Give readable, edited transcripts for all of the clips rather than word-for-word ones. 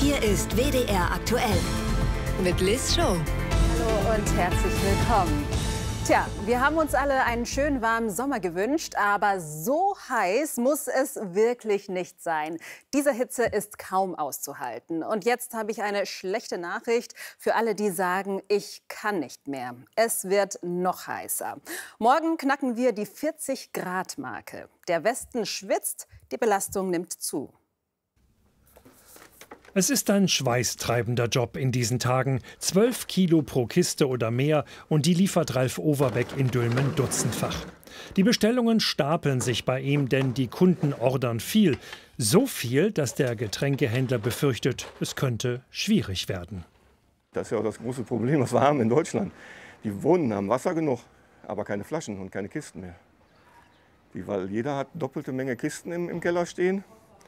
Hier ist WDR aktuell mit Liz Show. Hallo und herzlich willkommen. Tja, wir haben uns alle einen schönen warmen Sommer gewünscht, aber so heiß muss es wirklich nicht sein. Diese Hitze ist kaum auszuhalten. Und jetzt habe ich eine schlechte Nachricht für alle, die sagen, ich kann nicht mehr. Es wird noch heißer. Morgen knacken wir die 40-Grad-Marke. Der Westen schwitzt, die Belastung nimmt zu. Es ist ein schweißtreibender Job in diesen Tagen. 12 Kilo pro Kiste oder mehr und die liefert Ralf Overbeck in Dülmen dutzendfach. Die Bestellungen stapeln sich bei ihm, denn die Kunden ordern viel. So viel, dass der Getränkehändler befürchtet, es könnte schwierig werden. Das ist ja auch das große Problem, was wir haben in Deutschland. Die Wohnen haben Wasser genug, aber keine Flaschen und keine Kisten mehr. Weil jeder hat doppelte Menge Kisten im Keller stehen.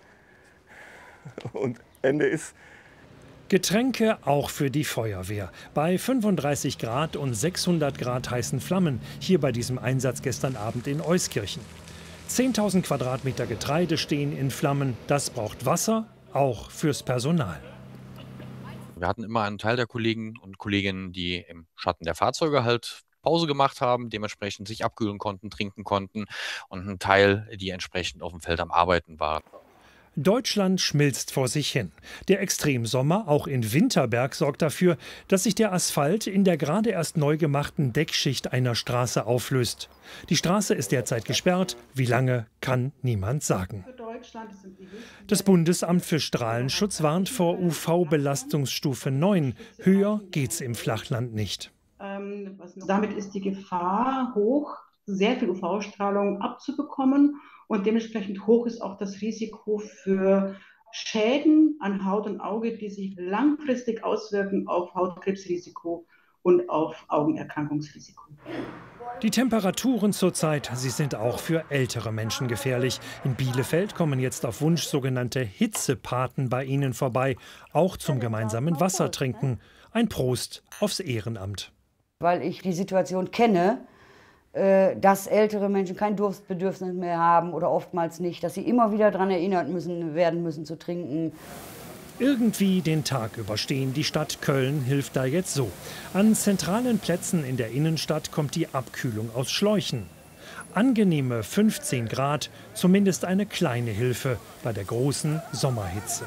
Und Ende ist Getränke auch für die Feuerwehr. Bei 35 Grad und 600 Grad heißen Flammen, hier bei diesem Einsatz gestern Abend in Euskirchen. 10.000 Quadratmeter Getreide stehen in Flammen. Das braucht Wasser, auch fürs Personal. Wir hatten immer einen Teil der Kollegen und Kolleginnen, die im Schatten der Fahrzeuge halt Pause gemacht haben, dementsprechend sich abkühlen konnten, trinken konnten, und einen Teil, die entsprechend auf dem Feld am Arbeiten waren. Deutschland schmilzt vor sich hin. Der Extremsommer, auch in Winterberg, sorgt dafür, dass sich der Asphalt in der gerade erst neu gemachten Deckschicht einer Straße auflöst. Die Straße ist derzeit gesperrt. Wie lange, kann niemand sagen. Das Bundesamt für Strahlenschutz warnt vor UV-Belastungsstufe 9. Höher geht's im Flachland nicht. Damit ist die Gefahr hoch, sehr viel UV-Strahlung abzubekommen. Und dementsprechend hoch ist auch das Risiko für Schäden an Haut und Auge, die sich langfristig auswirken auf Hautkrebsrisiko und auf Augenerkrankungsrisiko. Die Temperaturen zurzeit, sie sind auch für ältere Menschen gefährlich. In Bielefeld kommen jetzt auf Wunsch sogenannte Hitzepaten bei ihnen vorbei, auch zum gemeinsamen Wassertrinken. Ein Prost aufs Ehrenamt. Weil ich die Situation kenne, dass ältere Menschen kein Durstbedürfnis mehr haben oder oftmals nicht, dass sie immer wieder daran erinnert werden müssen zu trinken. Irgendwie den Tag überstehen. Die Stadt Köln hilft da jetzt so. An zentralen Plätzen in der Innenstadt kommt die Abkühlung aus Schläuchen. Angenehme 15 Grad, zumindest eine kleine Hilfe bei der großen Sommerhitze.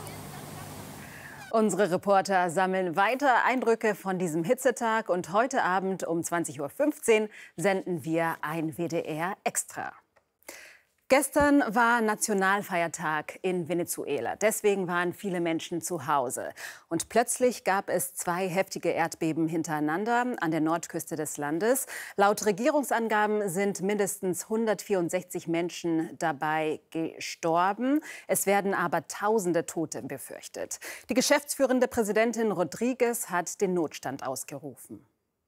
Unsere Reporter sammeln weiter Eindrücke von diesem Hitzetag. Und heute Abend um 20:15 Uhr senden wir ein WDR Extra. Gestern war Nationalfeiertag in Venezuela. Deswegen waren viele Menschen zu Hause. Und plötzlich gab es 2 heftige Erdbeben hintereinander an der Nordküste des Landes. Laut Regierungsangaben sind mindestens 164 Menschen dabei gestorben. Es werden aber Tausende Tote befürchtet. Die geschäftsführende Präsidentin Rodriguez hat den Notstand ausgerufen.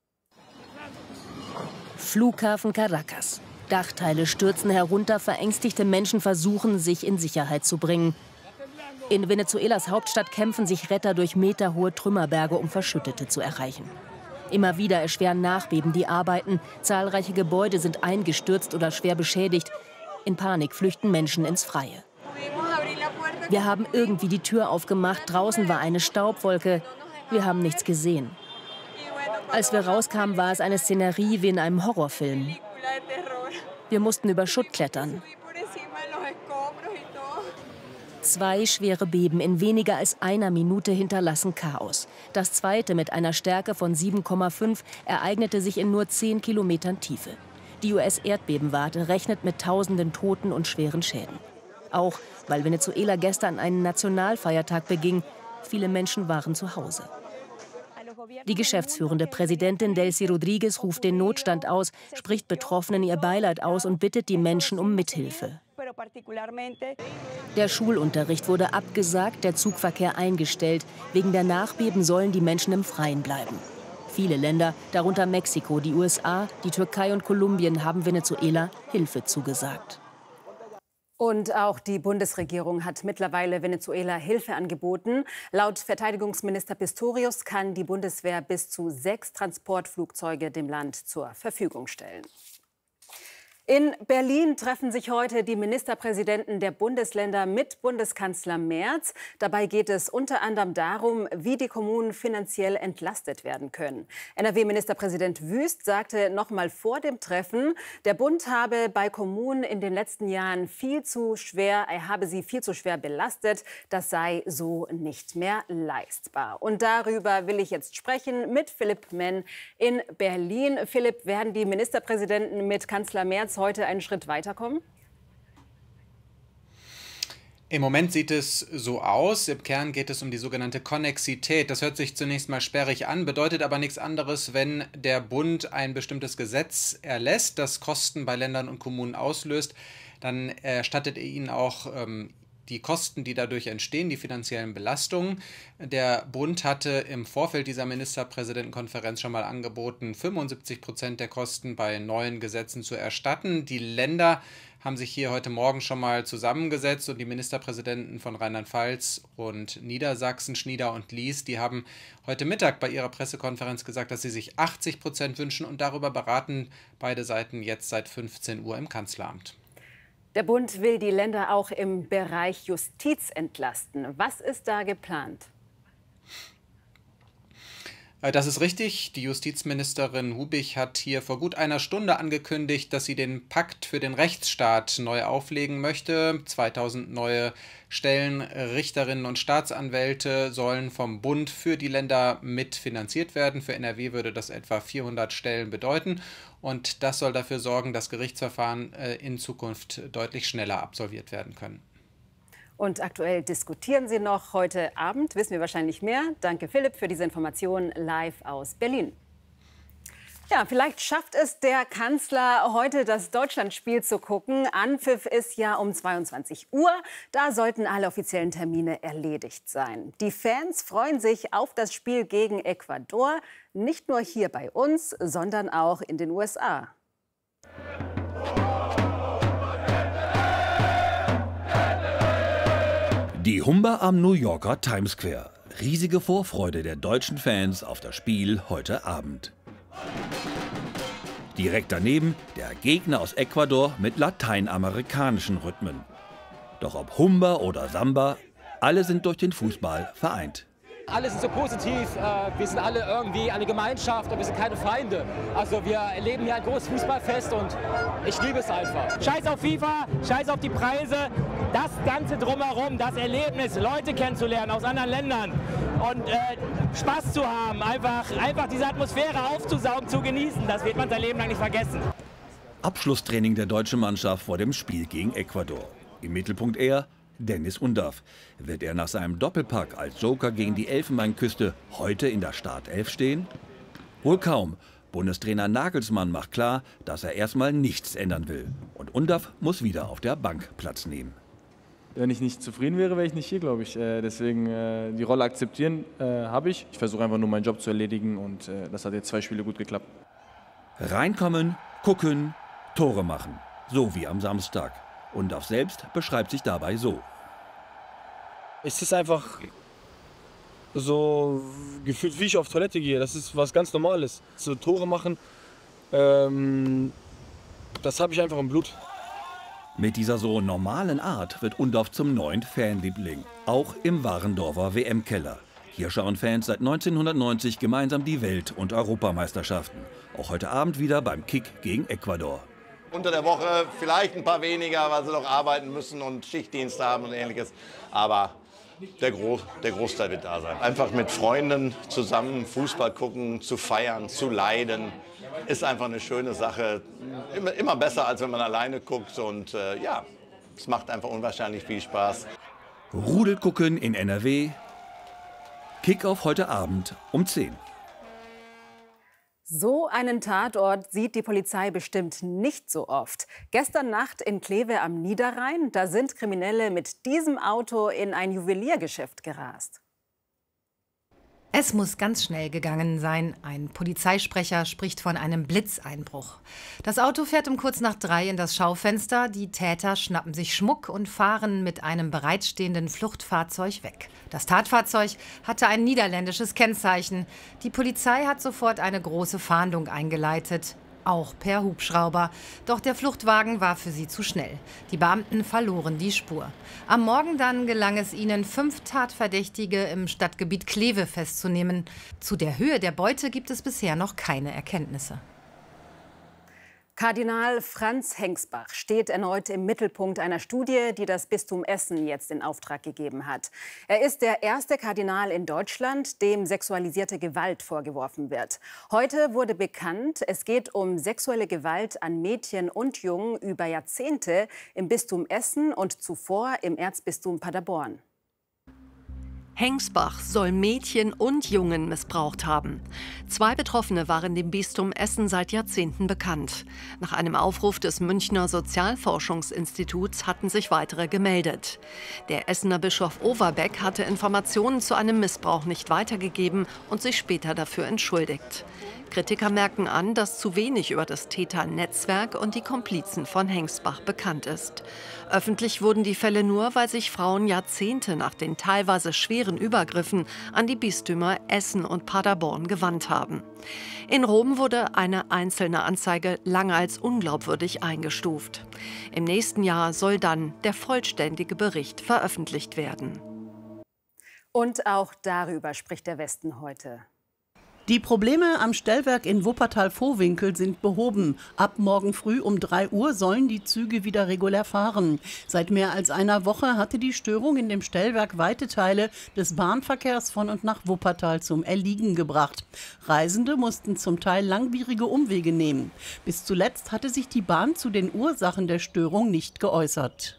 Flughafen Caracas. Dachteile stürzen herunter, verängstigte Menschen versuchen, sich in Sicherheit zu bringen. In Venezuelas Hauptstadt kämpfen sich Retter durch meterhohe Trümmerberge, um Verschüttete zu erreichen. Immer wieder erschweren Nachbeben die Arbeiten. Zahlreiche Gebäude sind eingestürzt oder schwer beschädigt. In Panik flüchten Menschen ins Freie. Wir haben irgendwie die Tür aufgemacht. Draußen war eine Staubwolke. Wir haben nichts gesehen. Als wir rauskamen, war es eine Szenerie wie in einem Horrorfilm. Wir mussten über Schutt klettern. 2 schwere Beben in weniger als einer Minute hinterlassen Chaos. Das zweite mit einer Stärke von 7,5 ereignete sich in nur 10 Kilometern Tiefe. Die US-Erdbebenwarte rechnet mit Tausenden Toten und schweren Schäden. Auch weil Venezuela gestern einen Nationalfeiertag beging. Viele Menschen waren zu Hause. Die geschäftsführende Präsidentin Delcy Rodriguez ruft den Notstand aus, spricht Betroffenen ihr Beileid aus und bittet die Menschen um Mithilfe. Der Schulunterricht wurde abgesagt, der Zugverkehr eingestellt. Wegen der Nachbeben sollen die Menschen im Freien bleiben. Viele Länder, darunter Mexiko, die USA, die Türkei und Kolumbien, haben Venezuela Hilfe zugesagt. Und auch die Bundesregierung hat mittlerweile Venezuela Hilfe angeboten. Laut Verteidigungsminister Pistorius kann die Bundeswehr bis zu 6 Transportflugzeuge dem Land zur Verfügung stellen. In Berlin treffen sich heute die Ministerpräsidenten der Bundesländer mit Bundeskanzler Merz. Dabei geht es unter anderem darum, wie die Kommunen finanziell entlastet werden können. NRW-Ministerpräsident Wüst sagte noch mal vor dem Treffen, der Bund habe bei Kommunen in den letzten Jahren habe sie viel zu schwer belastet. Das sei so nicht mehr leistbar. Und darüber will ich jetzt sprechen mit Philipp Menn in Berlin. Philipp, werden die Ministerpräsidenten mit Kanzler Merz heute einen Schritt weiterkommen? Im Moment sieht es so aus. Im Kern geht es um die sogenannte Konnexität. Das hört sich zunächst mal sperrig an, bedeutet aber nichts anderes, wenn der Bund ein bestimmtes Gesetz erlässt, das Kosten bei Ländern und Kommunen auslöst, dann erstattet er ihnen auch die Kosten, die dadurch entstehen, die finanziellen Belastungen. Der Bund hatte im Vorfeld dieser Ministerpräsidentenkonferenz schon mal angeboten, 75% der Kosten bei neuen Gesetzen zu erstatten. Die Länder haben sich hier heute Morgen schon mal zusammengesetzt und die Ministerpräsidenten von Rheinland-Pfalz und Niedersachsen, Schnieder und Lies, die haben heute Mittag bei ihrer Pressekonferenz gesagt, dass sie sich 80% wünschen, und darüber beraten beide Seiten jetzt seit 15 Uhr im Kanzleramt. Der Bund will die Länder auch im Bereich Justiz entlasten. Was ist da geplant? Das ist richtig. Die Justizministerin Hubich hat hier vor gut einer Stunde angekündigt, dass sie den Pakt für den Rechtsstaat neu auflegen möchte. 2000 neue Stellen, Richterinnen und Staatsanwälte sollen vom Bund für die Länder mitfinanziert werden. Für NRW würde das etwa 400 Stellen bedeuten. Und das soll dafür sorgen, dass Gerichtsverfahren in Zukunft deutlich schneller absolviert werden können. Und aktuell diskutieren Sie noch. Heute Abend wissen wir wahrscheinlich mehr. Danke, Philipp, für diese Informationen live aus Berlin. Ja, vielleicht schafft es der Kanzler heute, das Deutschlandspiel zu gucken. Anpfiff ist ja um 22 Uhr. Da sollten alle offiziellen Termine erledigt sein. Die Fans freuen sich auf das Spiel gegen Ecuador. Nicht nur hier bei uns, sondern auch in den USA. Die Humber am New Yorker Times Square. Riesige Vorfreude der deutschen Fans auf das Spiel heute Abend. Direkt daneben der Gegner aus Ecuador mit lateinamerikanischen Rhythmen. Doch ob Humber oder Samba, alle sind durch den Fußball vereint. Alle sind so positiv, wir sind alle irgendwie eine Gemeinschaft und wir sind keine Feinde. Also wir erleben hier ein großes Fußballfest und ich liebe es einfach. Scheiß auf FIFA, scheiß auf die Preise, das Ganze drumherum, das Erlebnis, Leute kennenzulernen aus anderen Ländern und Spaß zu haben, einfach diese Atmosphäre aufzusaugen, zu genießen, das wird man sein Leben lang nicht vergessen. Abschlusstraining der deutschen Mannschaft vor dem Spiel gegen Ecuador. Im Mittelpunkt er Dennis Undaff. Wird er nach seinem Doppelpack als Joker gegen die Elfenbeinküste heute in der Startelf stehen? Wohl kaum. Bundestrainer Nagelsmann macht klar, dass er erstmal nichts ändern will. Und Undaff muss wieder auf der Bank Platz nehmen. Wenn ich nicht zufrieden wäre, wäre ich nicht hier, glaube ich. Deswegen die Rolle akzeptieren habe ich. Ich versuche einfach nur meinen Job zu erledigen und das hat jetzt 2 Spiele gut geklappt. Reinkommen, gucken, Tore machen. So wie am Samstag. Undaff selbst beschreibt sich dabei so. Es ist einfach so gefühlt, wie ich auf Toilette gehe. Das ist was ganz Normales. So Tore machen, das habe ich einfach im Blut. Mit dieser so normalen Art wird Undaff zum neuen Fanliebling. Auch im Warendorfer WM-Keller. Hier schauen Fans seit 1990 gemeinsam die Welt- und Europameisterschaften. Auch heute Abend wieder beim Kick gegen Ecuador. Unter der Woche vielleicht ein paar weniger, weil sie noch arbeiten müssen und Schichtdienst haben und Ähnliches. Aber der Großteil wird da sein. Einfach mit Freunden zusammen Fußball gucken, zu feiern, zu leiden, ist einfach eine schöne Sache. Immer besser, als wenn man alleine guckt. Und ja, es macht einfach unwahrscheinlich viel Spaß. Rudel gucken in NRW. Kickoff heute Abend um 10. So einen Tatort sieht die Polizei bestimmt nicht so oft. Gestern Nacht in Kleve am Niederrhein, da sind Kriminelle mit diesem Auto in ein Juweliergeschäft gerast. Es muss ganz schnell gegangen sein. Ein Polizeisprecher spricht von einem Blitzeinbruch. Das Auto fährt um kurz nach 3 in das Schaufenster. Die Täter schnappen sich Schmuck und fahren mit einem bereitstehenden Fluchtfahrzeug weg. Das Tatfahrzeug hatte ein niederländisches Kennzeichen. Die Polizei hat sofort eine große Fahndung eingeleitet. auch per Hubschrauber. Doch der Fluchtwagen war für sie zu schnell. Die Beamten verloren die Spur. Am Morgen dann gelang es ihnen, 5 Tatverdächtige im Stadtgebiet Kleve festzunehmen. Zu der Höhe der Beute gibt es bisher noch keine Erkenntnisse. Kardinal Franz Hengsbach steht erneut im Mittelpunkt einer Studie, die das Bistum Essen jetzt in Auftrag gegeben hat. Er ist der erste Kardinal in Deutschland, dem sexualisierte Gewalt vorgeworfen wird. Heute wurde bekannt, es geht um sexuelle Gewalt an Mädchen und Jungen über Jahrzehnte im Bistum Essen und zuvor im Erzbistum Paderborn. Hengsbach soll Mädchen und Jungen missbraucht haben. 2 Betroffene waren dem Bistum Essen seit Jahrzehnten bekannt. Nach einem Aufruf des Münchner Sozialforschungsinstituts hatten sich weitere gemeldet. Der Essener Bischof Overbeck hatte Informationen zu einem Missbrauch nicht weitergegeben und sich später dafür entschuldigt. Kritiker merken an, dass zu wenig über das Täternetzwerk und die Komplizen von Hengsbach bekannt ist. Öffentlich wurden die Fälle nur, weil sich Frauen Jahrzehnte nach den teilweise schweren Übergriffen an die Bistümer Essen und Paderborn gewandt haben. In Rom wurde eine einzelne Anzeige lange als unglaubwürdig eingestuft. Im nächsten Jahr soll dann der vollständige Bericht veröffentlicht werden. Und auch darüber spricht der Westen heute. Die Probleme am Stellwerk in Wuppertal-Vohwinkel sind behoben. Ab morgen früh um 3 Uhr sollen die Züge wieder regulär fahren. Seit mehr als einer Woche hatte die Störung in dem Stellwerk weite Teile des Bahnverkehrs von und nach Wuppertal zum Erliegen gebracht. Reisende mussten zum Teil langwierige Umwege nehmen. Bis zuletzt hatte sich die Bahn zu den Ursachen der Störung nicht geäußert.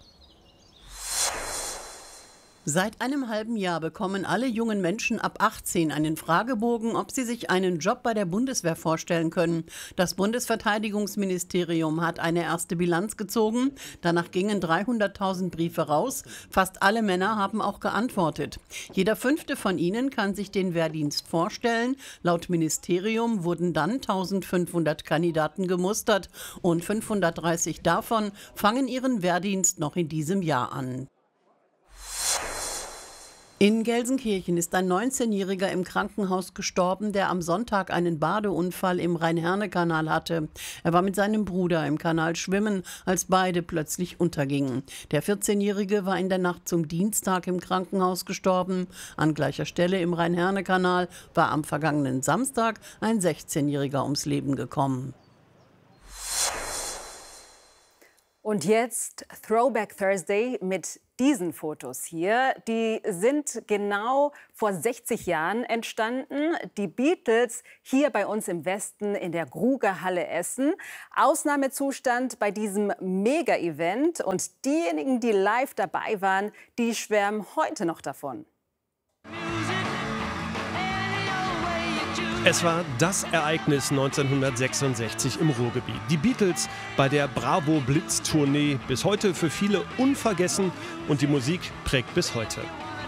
Seit einem halben Jahr bekommen alle jungen Menschen ab 18 einen Fragebogen, ob sie sich einen Job bei der Bundeswehr vorstellen können. Das Bundesverteidigungsministerium hat eine erste Bilanz gezogen. Danach gingen 300.000 Briefe raus. Fast alle Männer haben auch geantwortet. Jeder 5. von ihnen kann sich den Wehrdienst vorstellen. Laut Ministerium wurden dann 1500 Kandidaten gemustert und 530 davon fangen ihren Wehrdienst noch in diesem Jahr an. In Gelsenkirchen ist ein 19-Jähriger im Krankenhaus gestorben, der am Sonntag einen Badeunfall im Rhein-Herne-Kanal hatte. Er war mit seinem Bruder im Kanal schwimmen, als beide plötzlich untergingen. Der 14-Jährige war in der Nacht zum Dienstag im Krankenhaus gestorben. An gleicher Stelle im Rhein-Herne-Kanal war am vergangenen Samstag ein 16-Jähriger ums Leben gekommen. Und jetzt Throwback Thursday mit diesen Fotos hier. Die sind genau vor 60 Jahren entstanden. Die Beatles hier bei uns im Westen in der Gruger-Halle Essen. Ausnahmezustand bei diesem Mega-Event. Und diejenigen, die live dabei waren, die schwärmen heute noch davon. Es war das Ereignis 1966 im Ruhrgebiet. Die Beatles bei der Bravo-Blitz-Tournee, bis heute für viele unvergessen und die Musik prägt bis heute.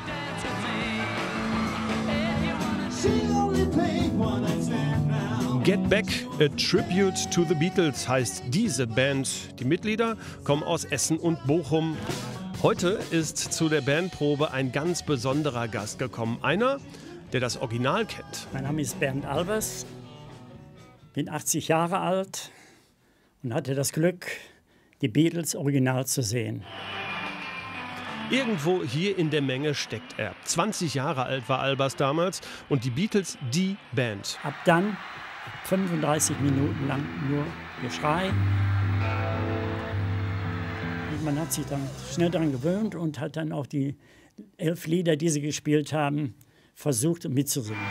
Get Back, a Tribute to the Beatles heißt diese Band. Die Mitglieder kommen aus Essen und Bochum. Heute ist zu der Bandprobe ein ganz besonderer Gast gekommen. Einer, der das Original kennt. Mein Name ist Bernd Albers, bin 80 Jahre alt und hatte das Glück, die Beatles original zu sehen. Irgendwo hier in der Menge steckt er. 20 Jahre alt war Albers damals und die Beatles die Band. Ab dann 35 Minuten lang nur Geschrei. Und man hat sich dann schnell daran gewöhnt und hat dann auch die 11 Lieder, die sie gespielt haben, versucht mitzusingen.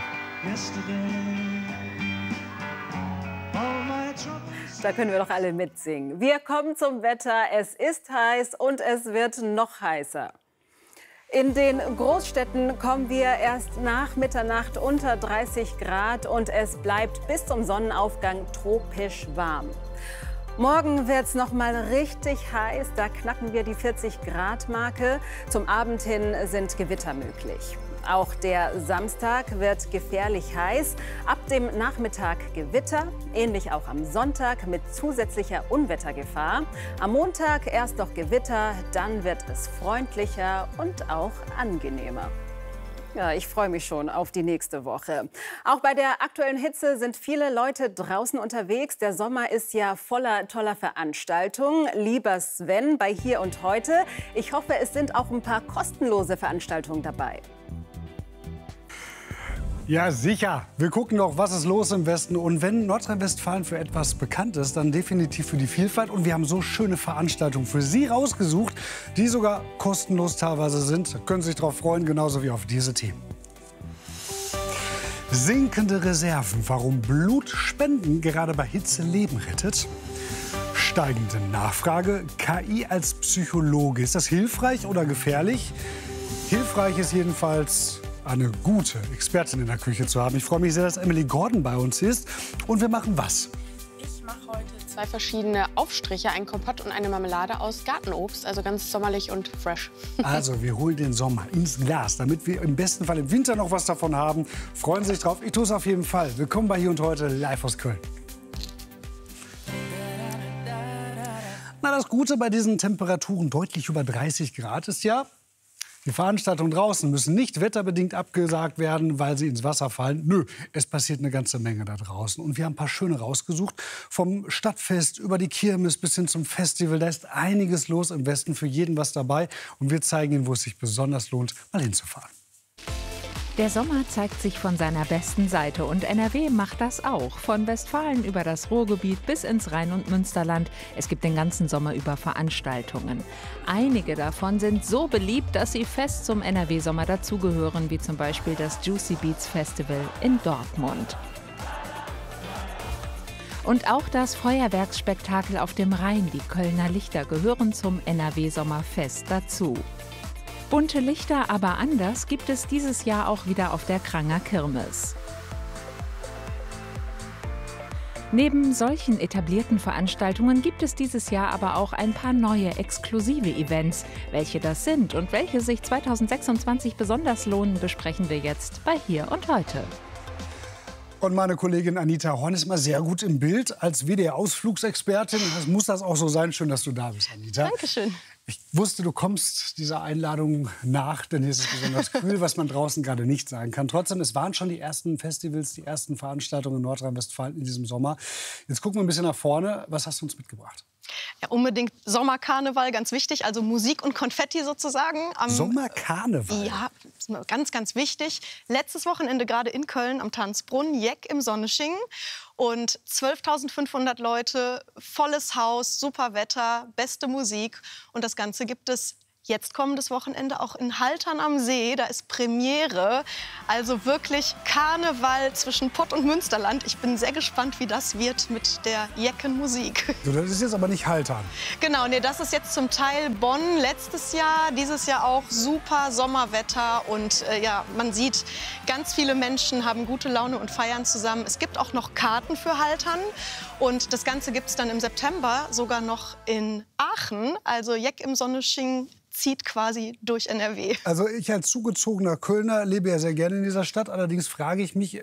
Da können wir doch alle mitsingen. Wir kommen zum Wetter. Es ist heiß und es wird noch heißer. In den Großstädten kommen wir erst nach Mitternacht unter 30 Grad und es bleibt bis zum Sonnenaufgang tropisch warm. Morgen wird es noch mal richtig heiß. Da knacken wir die 40-Grad-Marke. Zum Abend hin sind Gewitter möglich. Auch der Samstag wird gefährlich heiß. Ab dem Nachmittag Gewitter, ähnlich auch am Sonntag mit zusätzlicher Unwettergefahr. Am Montag erst noch Gewitter, dann wird es freundlicher und auch angenehmer. Ja, ich freue mich schon auf die nächste Woche. Auch bei der aktuellen Hitze sind viele Leute draußen unterwegs. Der Sommer ist ja voller toller Veranstaltungen. Lieber Sven, bei Hier und Heute, ich hoffe, es sind auch ein paar kostenlose Veranstaltungen dabei. Ja, sicher. Wir gucken noch, was ist los im Westen. Und wenn Nordrhein-Westfalen für etwas bekannt ist, dann definitiv für die Vielfalt. Und wir haben so schöne Veranstaltungen für Sie rausgesucht, die sogar kostenlos teilweise sind. Da können Sie sich darauf freuen, genauso wie auf diese Themen. Sinkende Reserven, warum Blutspenden gerade bei Hitze Leben rettet. Steigende Nachfrage, KI als Psychologe. Ist das hilfreich oder gefährlich? Hilfreich ist jedenfalls, eine gute Expertin in der Küche zu haben. Ich freue mich sehr, dass Emily Gordon bei uns ist. Und wir machen was? Ich mache heute 2 verschiedene Aufstriche, einen Kompott und eine Marmelade aus Gartenobst, also ganz sommerlich und fresh. Also, wir holen den Sommer ins Glas, damit wir im besten Fall im Winter noch was davon haben. Freuen Sie sich drauf. Ich tue es auf jeden Fall. Willkommen bei Hier und Heute, live aus Köln. Na, das Gute bei diesen Temperaturen deutlich über 30 Grad ist ja, die Veranstaltungen draußen müssen nicht wetterbedingt abgesagt werden, weil sie ins Wasser fallen. Nö, es passiert eine ganze Menge da draußen. Und wir haben ein paar schöne rausgesucht. Vom Stadtfest über die Kirmes bis hin zum Festival. Da ist einiges los im Westen, für jeden was dabei. Und wir zeigen Ihnen, wo es sich besonders lohnt, mal hinzufahren. Der Sommer zeigt sich von seiner besten Seite und NRW macht das auch. Von Westfalen über das Ruhrgebiet bis ins Rhein- und Münsterland. Es gibt den ganzen Sommer über Veranstaltungen. Einige davon sind so beliebt, dass sie fest zum NRW-Sommer dazugehören, wie zum Beispiel das Juicy Beats Festival in Dortmund. Und auch das Feuerwerksspektakel auf dem Rhein, die Kölner Lichter, gehören zum NRW-Sommerfest dazu. Bunte Lichter, aber anders, gibt es dieses Jahr auch wieder auf der Kranger Kirmes. Neben solchen etablierten Veranstaltungen gibt es dieses Jahr aber auch ein paar neue, exklusive Events. Welche das sind und welche sich 2026 besonders lohnen, besprechen wir jetzt bei Hier und Heute. Und meine Kollegin Anita Horn ist mal sehr gut im Bild als WDR-Ausflugsexpertin. Das muss das auch so sein. Schön, dass du da bist, Anita. Dankeschön. Ich wusste, du kommst dieser Einladung nach, denn hier ist es besonders kühl, was man draußen gerade nicht sagen kann. Trotzdem, es waren schon die ersten Festivals, die ersten Veranstaltungen in Nordrhein-Westfalen in diesem Sommer. Jetzt gucken wir ein bisschen nach vorne. Was hast du uns mitgebracht? Ja, unbedingt Sommerkarneval, ganz wichtig, also Musik und Konfetti sozusagen. Sommerkarneval? Ja, ganz, ganz wichtig. Letztes Wochenende gerade in Köln am Tanzbrunnen, Jeck im Sonneschingen. Und 12.500 Leute, volles Haus, super Wetter, beste Musik. Und das Ganze gibt es jetzt kommendes Wochenende auch in Haltern am See. Da ist Premiere. Also wirklich Karneval zwischen Pott und Münsterland. Ich bin sehr gespannt, wie das wird mit der Jeckenmusik. So, das ist jetzt aber nicht Haltern. Genau, nee, das ist jetzt zum Teil Bonn letztes Jahr. Dieses Jahr auch super Sommerwetter. Und ja, man sieht, ganz viele Menschen haben gute Laune und feiern zusammen. Es gibt auch noch Karten für Haltern. Und das Ganze gibt es dann im September sogar noch in Aachen. Also Jeck im Sonneschingen zieht quasi durch NRW. Also ich als zugezogener Kölner lebe ja sehr gerne in dieser Stadt. Allerdings frage ich mich,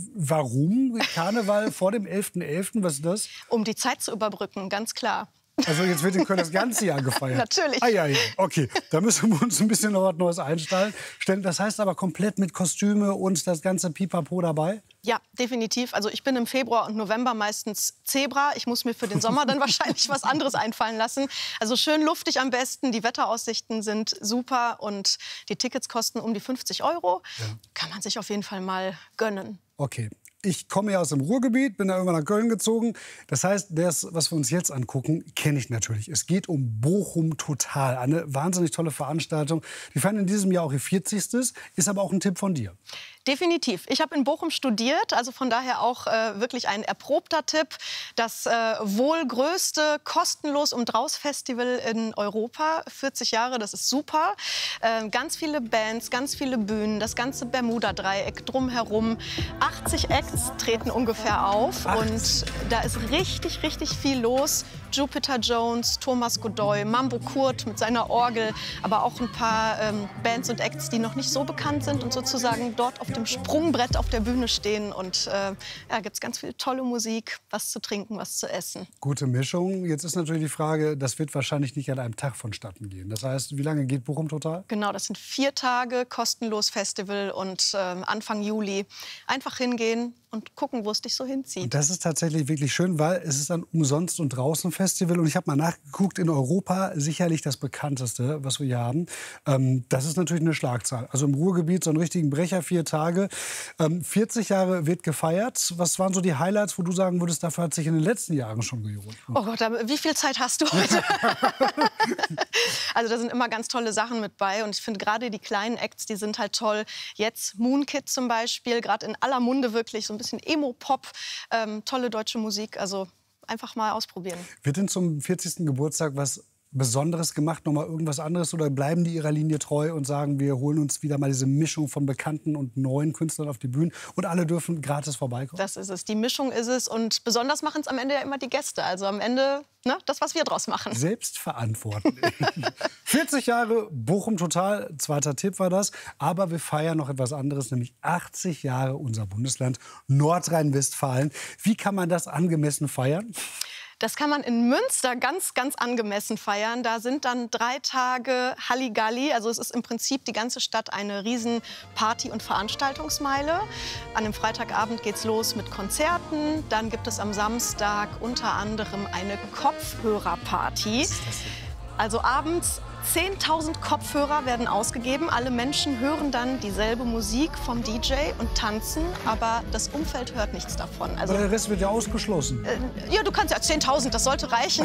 warum Karneval vor dem 11.11.? Was ist das? Um die Zeit zu überbrücken, ganz klar. Also jetzt wird in Köln das ganze Jahr gefeiert? Natürlich. Ah, ja, ja. Okay, da müssen wir uns ein bisschen noch was Neues einstellen. Das heißt aber komplett mit Kostüme und das ganze Pipapo dabei? Ja, definitiv. Also ich bin im Februar und November meistens Zebra. Ich muss mir für den Sommer dann wahrscheinlich was anderes einfallen lassen. Also schön luftig am besten. Die Wetteraussichten sind super und die Tickets kosten um die 50 €. Ja. Kann man sich auf jeden Fall mal gönnen. Okay. Ich komme ja aus dem Ruhrgebiet, bin da irgendwann nach Köln gezogen. Das heißt, das, was wir uns jetzt angucken, kenne ich natürlich. Es geht um Bochum Total. Eine wahnsinnig tolle Veranstaltung. Die feiern in diesem Jahr auch ihr 40. Ist aber auch ein Tipp von dir. Definitiv. Ich habe in Bochum studiert, also von daher auch wirklich ein erprobter Tipp. Das wohl größte kostenlos Umdraus-Festival in Europa, 40 Jahre, das ist super. Ganz viele Bands, ganz viele Bühnen, das ganze Bermuda-Dreieck drumherum. 80 Acts treten ungefähr auf und da ist richtig, richtig viel los. Jupiter Jones, Thomas Godoy, Mambo Kurt mit seiner Orgel, aber auch ein paar Bands und Acts, die noch nicht so bekannt sind und sozusagen dort auf dem Sprungbrett auf der Bühne stehen. Und ja, gibt es ganz viel tolle Musik, was zu trinken, was zu essen. Gute Mischung. Jetzt ist natürlich die Frage, das wird wahrscheinlich nicht an einem Tag vonstatten gehen. Das heißt, wie lange geht Bochum total? Genau, das sind 4 Tage, kostenlos Festival und Anfang Juli. Einfach hingehen und gucken, wo es dich so hinzieht. Und das ist tatsächlich wirklich schön, weil es ist ein Umsonst- und Draußen-Festival. Und ich habe mal nachgeguckt, in Europa sicherlich das bekannteste, was wir hier haben. Das ist natürlich eine Schlagzahl. Also im Ruhrgebiet so einen richtigen Brecher, 4 Tage. 40 Jahre wird gefeiert. Was waren so die Highlights, wo du sagen würdest, dafür hat sich in den letzten Jahren schon gelohnt? Oh Gott, wie viel Zeit hast du heute? Also da sind immer ganz tolle Sachen mit bei. Und ich finde gerade die kleinen Acts, die sind halt toll. Jetzt Moonkid zum Beispiel, gerade in aller Munde wirklich, so ein bisschen Emo-Pop, tolle deutsche Musik, also einfach mal ausprobieren. Wird denn zum 40. Geburtstag was Besonderes gemacht, noch mal irgendwas anderes, oder bleiben die ihrer Linie treu und sagen, wir holen uns wieder mal diese Mischung von bekannten und neuen Künstlern auf die Bühnen und alle dürfen gratis vorbeikommen? Das ist es, die Mischung ist es und besonders machen es am Ende ja immer die Gäste, also am Ende das, was wir draus machen. Selbstverantwortlich. 40 Jahre Bochum total, zweiter Tipp war das. Aber wir feiern noch etwas anderes, nämlich 80 Jahre unser Bundesland Nordrhein-Westfalen. Wie kann man das angemessen feiern? Das kann man in Münster ganz, ganz angemessen feiern. Da sind dann 3 Tage Halligalli. Also es ist im Prinzip die ganze Stadt eine riesen Party- und Veranstaltungsmeile. An dem Freitagabend geht's los mit Konzerten. Dann gibt es am Samstag unter anderem eine Kopfhörerparty. Also abends 10.000 Kopfhörer werden ausgegeben. Alle Menschen hören dann dieselbe Musik vom DJ und tanzen, aber das Umfeld hört nichts davon. Also, aber der Rest wird ja ausgeschlossen. Ja, du kannst ja 10.000, das sollte reichen.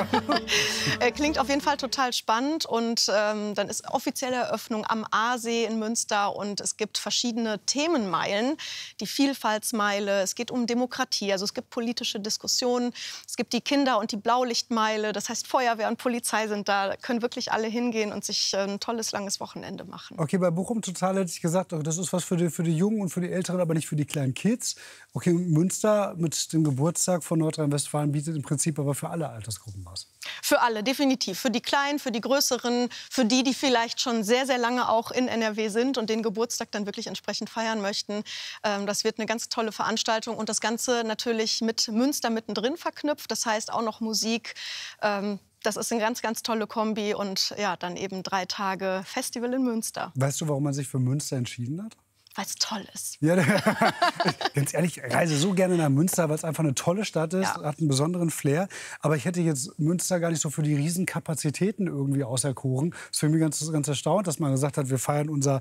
Klingt auf jeden Fall total spannend. Und dann ist offizielle Eröffnung am Aasee in Münster und es gibt verschiedene Themenmeilen. Die Vielfaltsmeile, es geht um Demokratie, also es gibt politische Diskussionen. Es gibt die Kinder- und die Blaulichtmeile, das heißt Feuerwehr und Polizei sind da, können wirklich alle hingehen und sich ein tolles, langes Wochenende machen. Okay, bei Bochum total hätte ich gesagt, das ist was für die Jungen und für die Älteren, aber nicht für die kleinen Kids. Okay, Münster mit dem Geburtstag von Nordrhein-Westfalen bietet im Prinzip aber für alle Altersgruppen was. Für alle, definitiv. Für die Kleinen, für die Größeren, für die, die vielleicht schon sehr, sehr lange auch in NRW sind und den Geburtstag dann wirklich entsprechend feiern möchten. Das wird eine ganz tolle Veranstaltung und das Ganze natürlich mit Münster mittendrin verknüpft. Das heißt auch noch Musik. Das ist eine ganz, ganz tolle Kombi und ja, dann eben 3 Tage Festival in Münster. Weißt du, warum man sich für Münster entschieden hat? Weil es toll ist. Ja, ganz ehrlich, ich reise so gerne nach Münster, weil es einfach eine tolle Stadt ist, hat einen besonderen Flair. Aber ich hätte jetzt Münster gar nicht so für die Riesenkapazitäten irgendwie auserkoren. Das ist für mich ganz erstaunt, dass man gesagt hat, wir feiern unser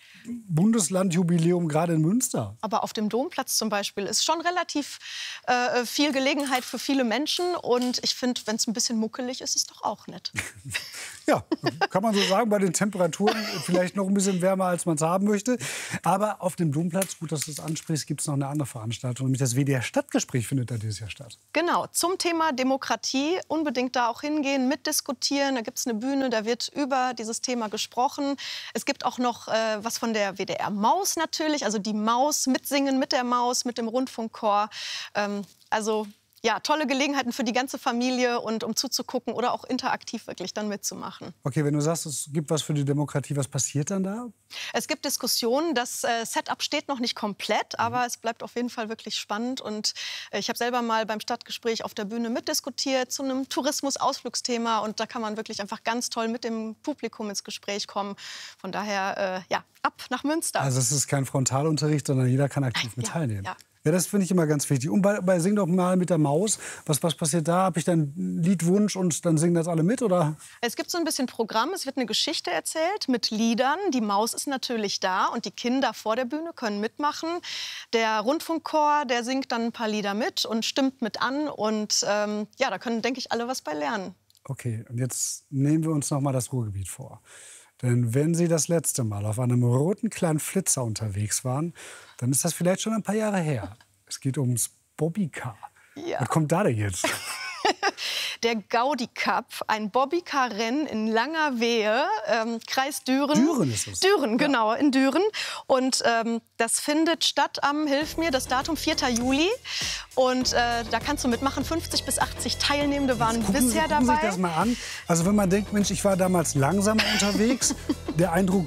Bundeslandjubiläum gerade in Münster. Aber auf dem Domplatz zum Beispiel ist schon relativ viel Gelegenheit für viele Menschen. Und ich finde, wenn es ein bisschen muckelig ist, ist es doch auch nett. Ja, kann man so sagen, bei den Temperaturen vielleicht noch ein bisschen wärmer, als man es haben möchte. Aber auf dem Domplatz, gut, dass du es ansprichst, gibt es noch eine andere Veranstaltung. Nämlich das WDR-Stadtgespräch findet da dieses Jahr statt. Genau, zum Thema Demokratie. Unbedingt da auch hingehen, mitdiskutieren. Da gibt es eine Bühne, da wird über dieses Thema gesprochen. Es gibt auch noch was von der WDR-Maus natürlich. Also die Maus, mitsingen mit der Maus, mit dem Rundfunkchor. Also ja, tolle Gelegenheiten für die ganze Familie und um zuzugucken oder auch interaktiv wirklich dann mitzumachen. Okay, wenn du sagst, es gibt was für die Demokratie, was passiert dann da? Es gibt Diskussionen, das Setup steht noch nicht komplett, aber es bleibt auf jeden Fall wirklich spannend. Und ich habe selber mal beim Stadtgespräch auf der Bühne mitdiskutiert zu einem Tourismus-Ausflugsthema und da kann man wirklich einfach ganz toll mit dem Publikum ins Gespräch kommen. Von daher, ja, ab nach Münster. Also es ist kein Frontalunterricht, sondern jeder kann aktiv mit teilnehmen. Ja. Ja, das finde ich immer ganz wichtig. Und bei Sing doch mal mit der Maus, was passiert da? Habe ich dann einen Liedwunsch und dann singen das alle mit, oder? Es gibt so ein bisschen Programm, es wird eine Geschichte erzählt mit Liedern. Die Maus ist natürlich da und die Kinder vor der Bühne können mitmachen. Der Rundfunkchor, der singt dann ein paar Lieder mit und stimmt mit an. Und ja, da können, denke ich, alle was bei lernen. Okay, und jetzt nehmen wir uns noch mal das Ruhrgebiet vor. Denn wenn Sie das letzte Mal auf einem roten kleinen Flitzer unterwegs waren, dann ist das vielleicht schon ein paar Jahre her. Es geht ums Bobbycar. Ja. Was kommt da denn jetzt? Der Gaudi Cup, ein Bobbycar-Rennen in Langerwehe, Kreis Düren. Düren ist es. Düren, genau, in Düren. Und das findet statt am, hilf mir, das Datum 4. Juli. Und da kannst du mitmachen. 50 bis 80 Teilnehmende waren bisher dabei. Gucken Sie sich das mal an. Also wenn man denkt, Mensch, ich war damals langsamer unterwegs, der Eindruck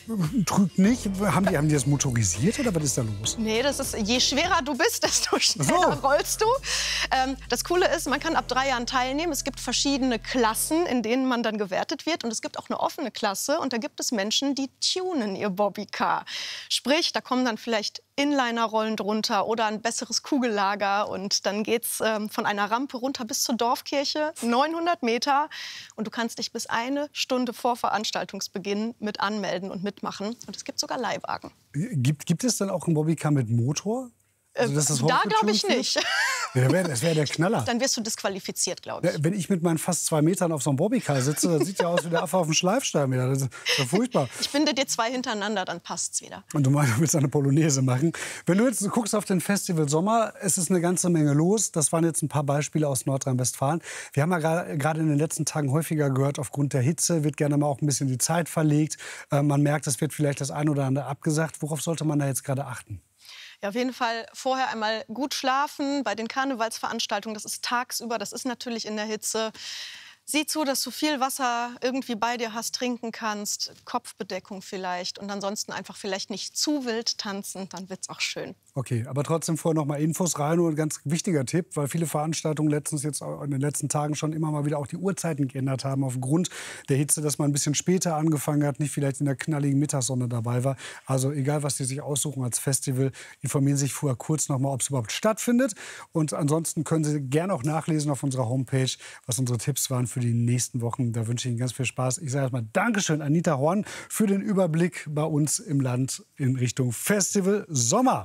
trügt nicht. Haben die das motorisiert oder was ist da los? Nee, das ist, je schwerer du bist, desto schneller rollst du. Das Coole ist, man kann ab 3 Jahren teilnehmen. Es gibt verschiedene Klassen, in denen man dann gewertet wird. Und es gibt auch eine offene Klasse. Und da gibt es Menschen, die tunen ihr Bobbycar. Sprich, da kommen dann vielleicht Inliner-Rollen drunter oder ein besseres Kugellager. Und dann geht's von einer Rampe runter bis zur Dorfkirche, 900 Meter. Und du kannst dich bis 1 Stunde vor Veranstaltungsbeginn mit anmelden und mitmachen. Und es gibt sogar Leihwagen. Gibt es dann auch ein Bobbycar mit Motor? Also, dass das da glaube ich nicht. Ja, das wäre der Knaller. Dann wirst du disqualifiziert, glaube ich. Ja, wenn ich mit meinen fast 2 Metern auf so einem Bobbycar sitze, dann sieht ja aus wie der Affe auf dem Schleifstein wieder. Das ist ja furchtbar. Ich binde dir 2 hintereinander, dann passt's wieder. Und du willst eine Polonaise machen. Wenn du jetzt guckst auf den Festival Sommer, es ist eine ganze Menge los. Das waren jetzt ein paar Beispiele aus Nordrhein-Westfalen. Wir haben ja gerade in den letzten Tagen häufiger gehört, aufgrund der Hitze wird gerne mal auch ein bisschen die Zeit verlegt. Man merkt, es wird vielleicht das ein oder andere abgesagt. Worauf sollte man da jetzt gerade achten? Ja, auf jeden Fall vorher einmal gut schlafen. Bei den Karnevalsveranstaltungen, das ist tagsüber, das ist natürlich in der Hitze. Sieh zu, dass du viel Wasser irgendwie bei dir hast, trinken kannst, Kopfbedeckung vielleicht und ansonsten einfach vielleicht nicht zu wild tanzen, dann wird's auch schön. Okay, aber trotzdem vorher noch mal Infos rein und ein ganz wichtiger Tipp, weil viele Veranstaltungen letztens jetzt in den letzten Tagen schon immer mal wieder auch die Uhrzeiten geändert haben aufgrund der Hitze, dass man ein bisschen später angefangen hat, nicht vielleicht in der knalligen Mittagssonne dabei war. Also egal, was die sich aussuchen als Festival, informieren Sie sich vorher kurz noch mal, ob es überhaupt stattfindet. Und ansonsten können Sie gerne auch nachlesen auf unserer Homepage, was unsere Tipps waren für die nächsten Wochen. Da wünsche ich Ihnen ganz viel Spaß. Ich sage erstmal Dankeschön, Anita Horn, für den Überblick bei uns im Land in Richtung Festival Sommer.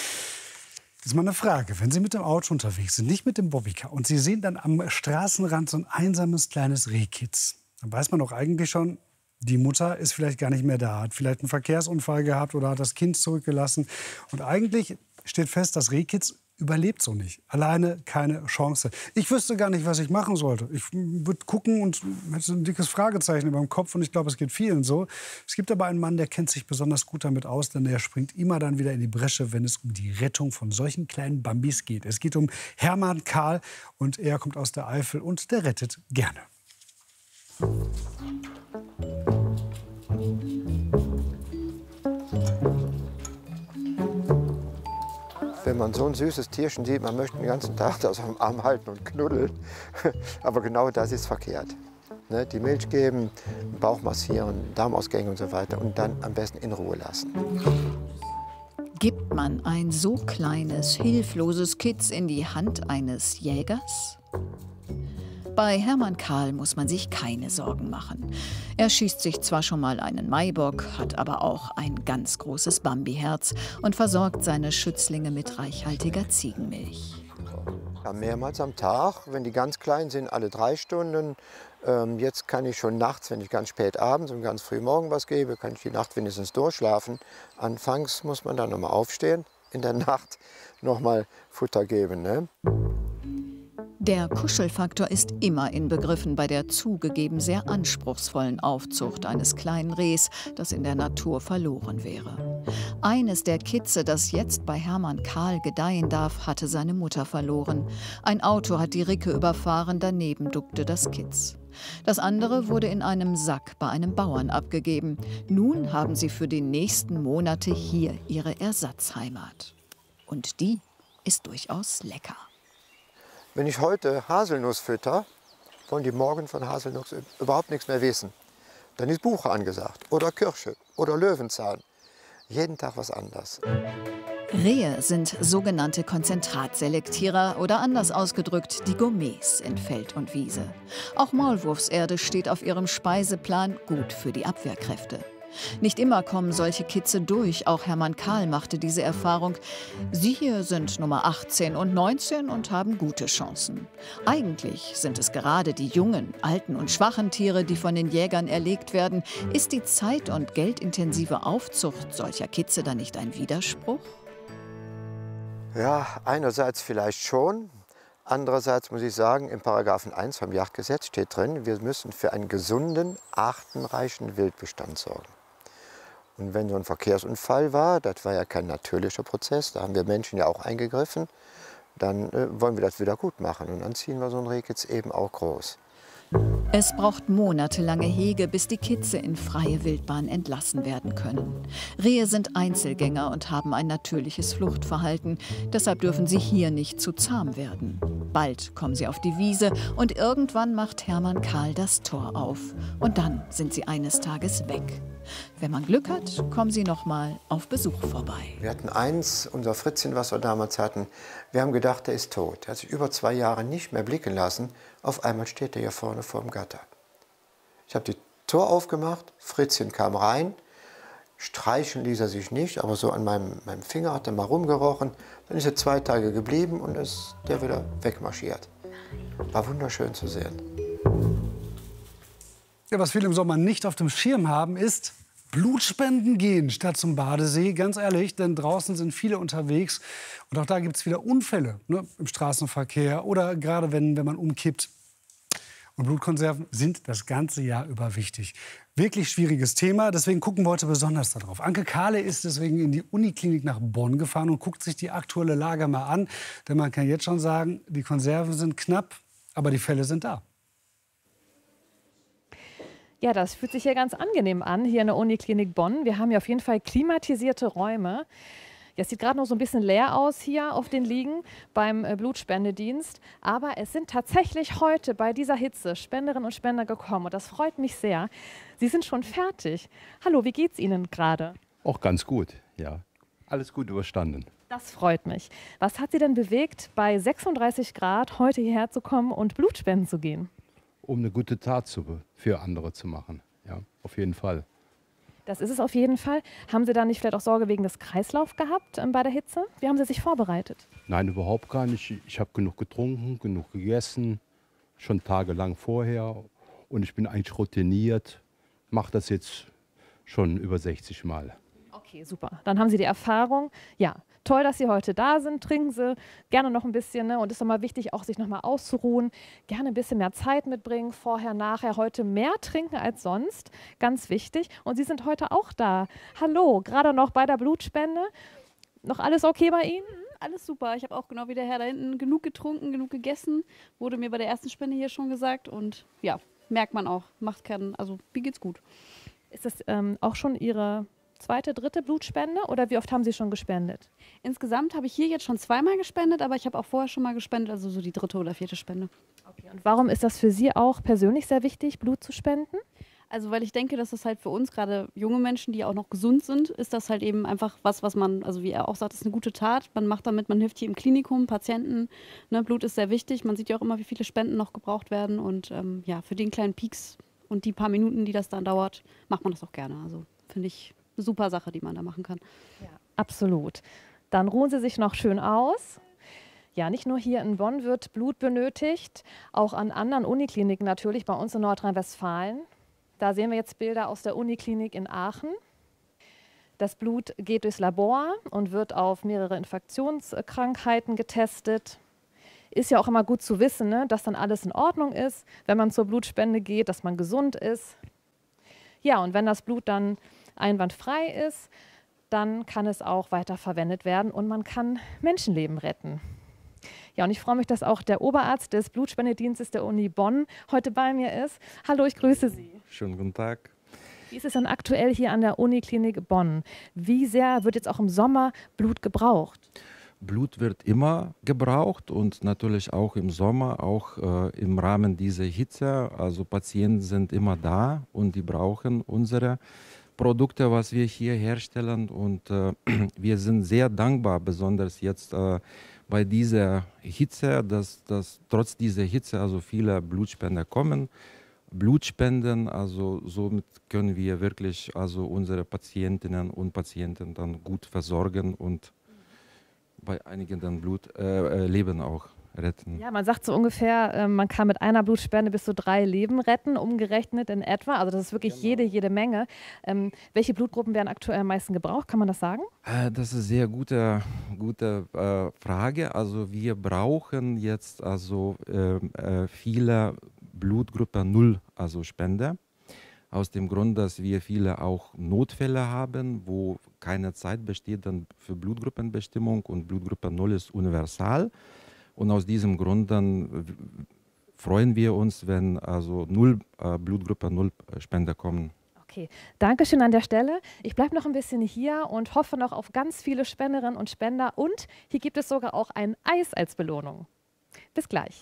Jetzt mal eine Frage. Wenn Sie mit dem Auto unterwegs sind, nicht mit dem Bobbycar, und Sie sehen dann am Straßenrand so ein einsames kleines Rehkitz, dann weiß man doch eigentlich schon, die Mutter ist vielleicht gar nicht mehr da, hat vielleicht einen Verkehrsunfall gehabt oder hat das Kind zurückgelassen. Und eigentlich steht fest, das Rehkitz überlebt so nicht. Alleine keine Chance. Ich wüsste gar nicht, was ich machen sollte. Ich würde gucken und hätte ein dickes Fragezeichen über dem Kopf. Und ich glaube, es geht vielen so. Es gibt aber einen Mann, der kennt sich besonders gut damit aus, denn der springt immer dann wieder in die Bresche, wenn es um die Rettung von solchen kleinen Bambis geht. Es geht um Hermann Kahl und er kommt aus der Eifel und der rettet gerne. Wenn man so ein süßes Tierchen sieht, man möchte den ganzen Tag das am Arm halten und knuddeln. Aber genau das ist verkehrt. Ne? Die Milch geben, den Bauch massieren, Darmausgänge und so weiter und dann am besten in Ruhe lassen. Gibt man ein so kleines, hilfloses Kitz in die Hand eines Jägers? Bei Hermann Kahl muss man sich keine Sorgen machen. Er schießt sich zwar schon mal einen Maibock, hat aber auch ein ganz großes Bambi-Herz und versorgt seine Schützlinge mit reichhaltiger Ziegenmilch. Ja, mehrmals am Tag, wenn die ganz klein sind, alle 3 Stunden. Jetzt kann ich schon nachts, wenn ich ganz spät abends und ganz früh morgen was gebe, kann ich die Nacht wenigstens durchschlafen. Anfangs muss man dann noch mal aufstehen, in der Nacht noch mal Futter geben. Ne? Der Kuschelfaktor ist immer inbegriffen bei der zugegeben sehr anspruchsvollen Aufzucht eines kleinen Rehs, das in der Natur verloren wäre. Eines der Kitze, das jetzt bei Hermann Kahl gedeihen darf, hatte seine Mutter verloren. Ein Auto hat die Ricke überfahren, daneben duckte das Kitz. Das andere wurde in einem Sack bei einem Bauern abgegeben. Nun haben sie für die nächsten Monate hier ihre Ersatzheimat. Und die ist durchaus lecker. Wenn ich heute Haselnuss fütter, wollen die morgen von Haselnuss überhaupt nichts mehr wissen. Dann ist Buche angesagt oder Kirsche oder Löwenzahn. Jeden Tag was anderes. Rehe sind sogenannte Konzentratselektierer oder anders ausgedrückt die Gourmets in Feld und Wiese. Auch Maulwurfserde steht auf ihrem Speiseplan gut für die Abwehrkräfte. Nicht immer kommen solche Kitze durch, auch Hermann Kahl machte diese Erfahrung. Sie hier sind Nummer 18 und 19 und haben gute Chancen. Eigentlich sind es gerade die jungen, alten und schwachen Tiere, die von den Jägern erlegt werden. Ist die zeit- und geldintensive Aufzucht solcher Kitze dann nicht ein Widerspruch? Ja, einerseits vielleicht schon. Andererseits muss ich sagen, im Paragraphen 1 vom Jagdgesetz steht drin, wir müssen für einen gesunden, artenreichen Wildbestand sorgen. Und wenn so ein Verkehrsunfall war, das war ja kein natürlicher Prozess, da haben wir Menschen ja auch eingegriffen, dann wollen wir das wieder gut machen. Und dann ziehen wir so ein Rehkitz eben auch groß. Es braucht monatelange Hege, bis die Kitze in freie Wildbahn entlassen werden können. Rehe sind Einzelgänger und haben ein natürliches Fluchtverhalten. Deshalb dürfen sie hier nicht zu zahm werden. Bald kommen sie auf die Wiese und irgendwann macht Hermann Karl das Tor auf. Und dann sind sie eines Tages weg. Wenn man Glück hat, kommen sie noch mal auf Besuch vorbei. Wir hatten eins, unser Fritzchen, was wir damals hatten. Wir haben gedacht, der ist tot. Er hat sich über 2 Jahre nicht mehr blicken lassen. Auf einmal steht er hier vorne vor dem Gatter. Ich habe die Tor aufgemacht, Fritzchen kam rein. Streicheln ließ er sich nicht, aber so an meinem Finger hat er mal rumgerochen. Dann ist er 2 Tage geblieben und ist der wieder wegmarschiert. War wunderschön zu sehen. Ja, was viele im Sommer nicht auf dem Schirm haben, ist Blutspenden gehen statt zum Badesee. Ganz ehrlich, denn draußen sind viele unterwegs. Und auch da gibt es wieder Unfälle, ne, im Straßenverkehr oder gerade wenn man umkippt. Und Blutkonserven sind das ganze Jahr über wichtig. Wirklich schwieriges Thema, deswegen gucken wir heute besonders darauf. Anke Kahle ist deswegen in die Uniklinik nach Bonn gefahren und guckt sich die aktuelle Lage mal an. Denn man kann jetzt schon sagen, die Konserven sind knapp, aber die Fälle sind da. Ja, das fühlt sich hier ganz angenehm an, hier in der Uniklinik Bonn. Wir haben hier auf jeden Fall klimatisierte Räume. Ja, es sieht gerade noch so ein bisschen leer aus hier auf den Liegen beim Blutspendedienst. Aber es sind tatsächlich heute bei dieser Hitze Spenderinnen und Spender gekommen. Und das freut mich sehr. Sie sind schon fertig. Hallo, wie geht's Ihnen gerade? Auch ganz gut, ja. Alles gut überstanden. Das freut mich. Was hat Sie denn bewegt, bei 36 Grad heute hierher zu kommen und Blutspenden zu gehen? Um eine gute Tat für andere zu machen, ja, auf jeden Fall. Das ist es auf jeden Fall. Haben Sie da nicht vielleicht auch Sorge wegen des Kreislaufs gehabt bei der Hitze? Wie haben Sie sich vorbereitet? Nein, überhaupt gar nicht. Ich habe genug getrunken, genug gegessen, schon tagelang vorher. Und ich bin eigentlich routiniert, mache das jetzt schon über 60 Mal. Okay, super. Dann haben Sie die Erfahrung. Ja, toll, dass Sie heute da sind. Trinken Sie gerne noch ein bisschen. Ne? Und es ist nochmal wichtig, auch sich nochmal auszuruhen. Gerne ein bisschen mehr Zeit mitbringen. Vorher, nachher. Heute mehr trinken als sonst. Ganz wichtig. Und Sie sind heute auch da. Hallo, gerade noch bei der Blutspende. Noch alles okay bei Ihnen? Alles super. Ich habe auch genau wie der Herr da hinten genug getrunken, genug gegessen. Wurde mir bei der ersten Spende hier schon gesagt. Und ja, merkt man auch. Also mir geht's gut. Ist das auch schon Ihre zweite, dritte Blutspende oder wie oft haben Sie schon gespendet? Insgesamt habe ich hier jetzt schon 2-mal gespendet, aber ich habe auch vorher schon mal gespendet, also so die 3. oder 4. Spende. Okay, und warum ist das für Sie auch persönlich sehr wichtig, Blut zu spenden? Also weil ich denke, dass das halt für uns, gerade junge Menschen, die auch noch gesund sind, ist das halt eben einfach was man, also wie er auch sagt, ist eine gute Tat. Man macht damit, man hilft hier im Klinikum, Patienten. Ne, Blut ist sehr wichtig. Man sieht ja auch immer, wie viele Spenden noch gebraucht werden. Und ja, für den kleinen Peaks und die paar Minuten, die das dann dauert, macht man das auch gerne. Also finde ich eine super Sache, die man da machen kann. Ja, absolut. Dann ruhen Sie sich noch schön aus. Ja, nicht nur hier in Bonn wird Blut benötigt, auch an anderen Unikliniken natürlich, bei uns in Nordrhein-Westfalen. Da sehen wir jetzt Bilder aus der Uniklinik in Aachen. Das Blut geht durchs Labor und wird auf mehrere Infektionskrankheiten getestet. Ist ja auch immer gut zu wissen, ne, dass dann alles in Ordnung ist, wenn man zur Blutspende geht, dass man gesund ist. Ja, und wenn das Blut dann einwandfrei ist, dann kann es auch weiterverwendet werden und man kann Menschenleben retten. Ja, und ich freue mich, dass auch der Oberarzt des Blutspendedienstes der Uni Bonn heute bei mir ist. Hallo, ich grüße Sie. Schönen guten Tag. Wie ist es denn aktuell hier an der Uniklinik Bonn? Wie sehr wird jetzt auch im Sommer Blut gebraucht? Blut wird immer gebraucht und natürlich auch im Sommer, auch im Rahmen dieser Hitze. Also Patienten sind immer da und die brauchen unsere Produkte, was wir hier herstellen. Und wir sind sehr dankbar, besonders jetzt bei dieser Hitze, dass trotz dieser Hitze also viele Blutspender kommen. Blutspenden, also somit können wir wirklich also unsere Patientinnen und Patienten dann gut versorgen und bei einigen dann Leben auch retten. Ja, man sagt so ungefähr, man kann mit einer Blutspende bis zu 3 Leben retten, umgerechnet in etwa. Also das ist wirklich jede Menge. Welche Blutgruppen werden aktuell am meisten gebraucht? Kann man das sagen? Das ist eine sehr gute Frage. Also wir brauchen jetzt also viele Blutgruppe 0, also Spender. Aus dem Grund, dass wir viele auch Notfälle haben, wo keine Zeit besteht dann für Blutgruppenbestimmung und Blutgruppe 0 ist universal. Und aus diesem Grund dann freuen wir uns, wenn also 0 Blutgruppe 0 Spender kommen. Okay, danke schön an der Stelle. Ich bleibe noch ein bisschen hier und hoffe noch auf ganz viele Spenderinnen und Spender. Und hier gibt es sogar auch ein Eis als Belohnung. Bis gleich.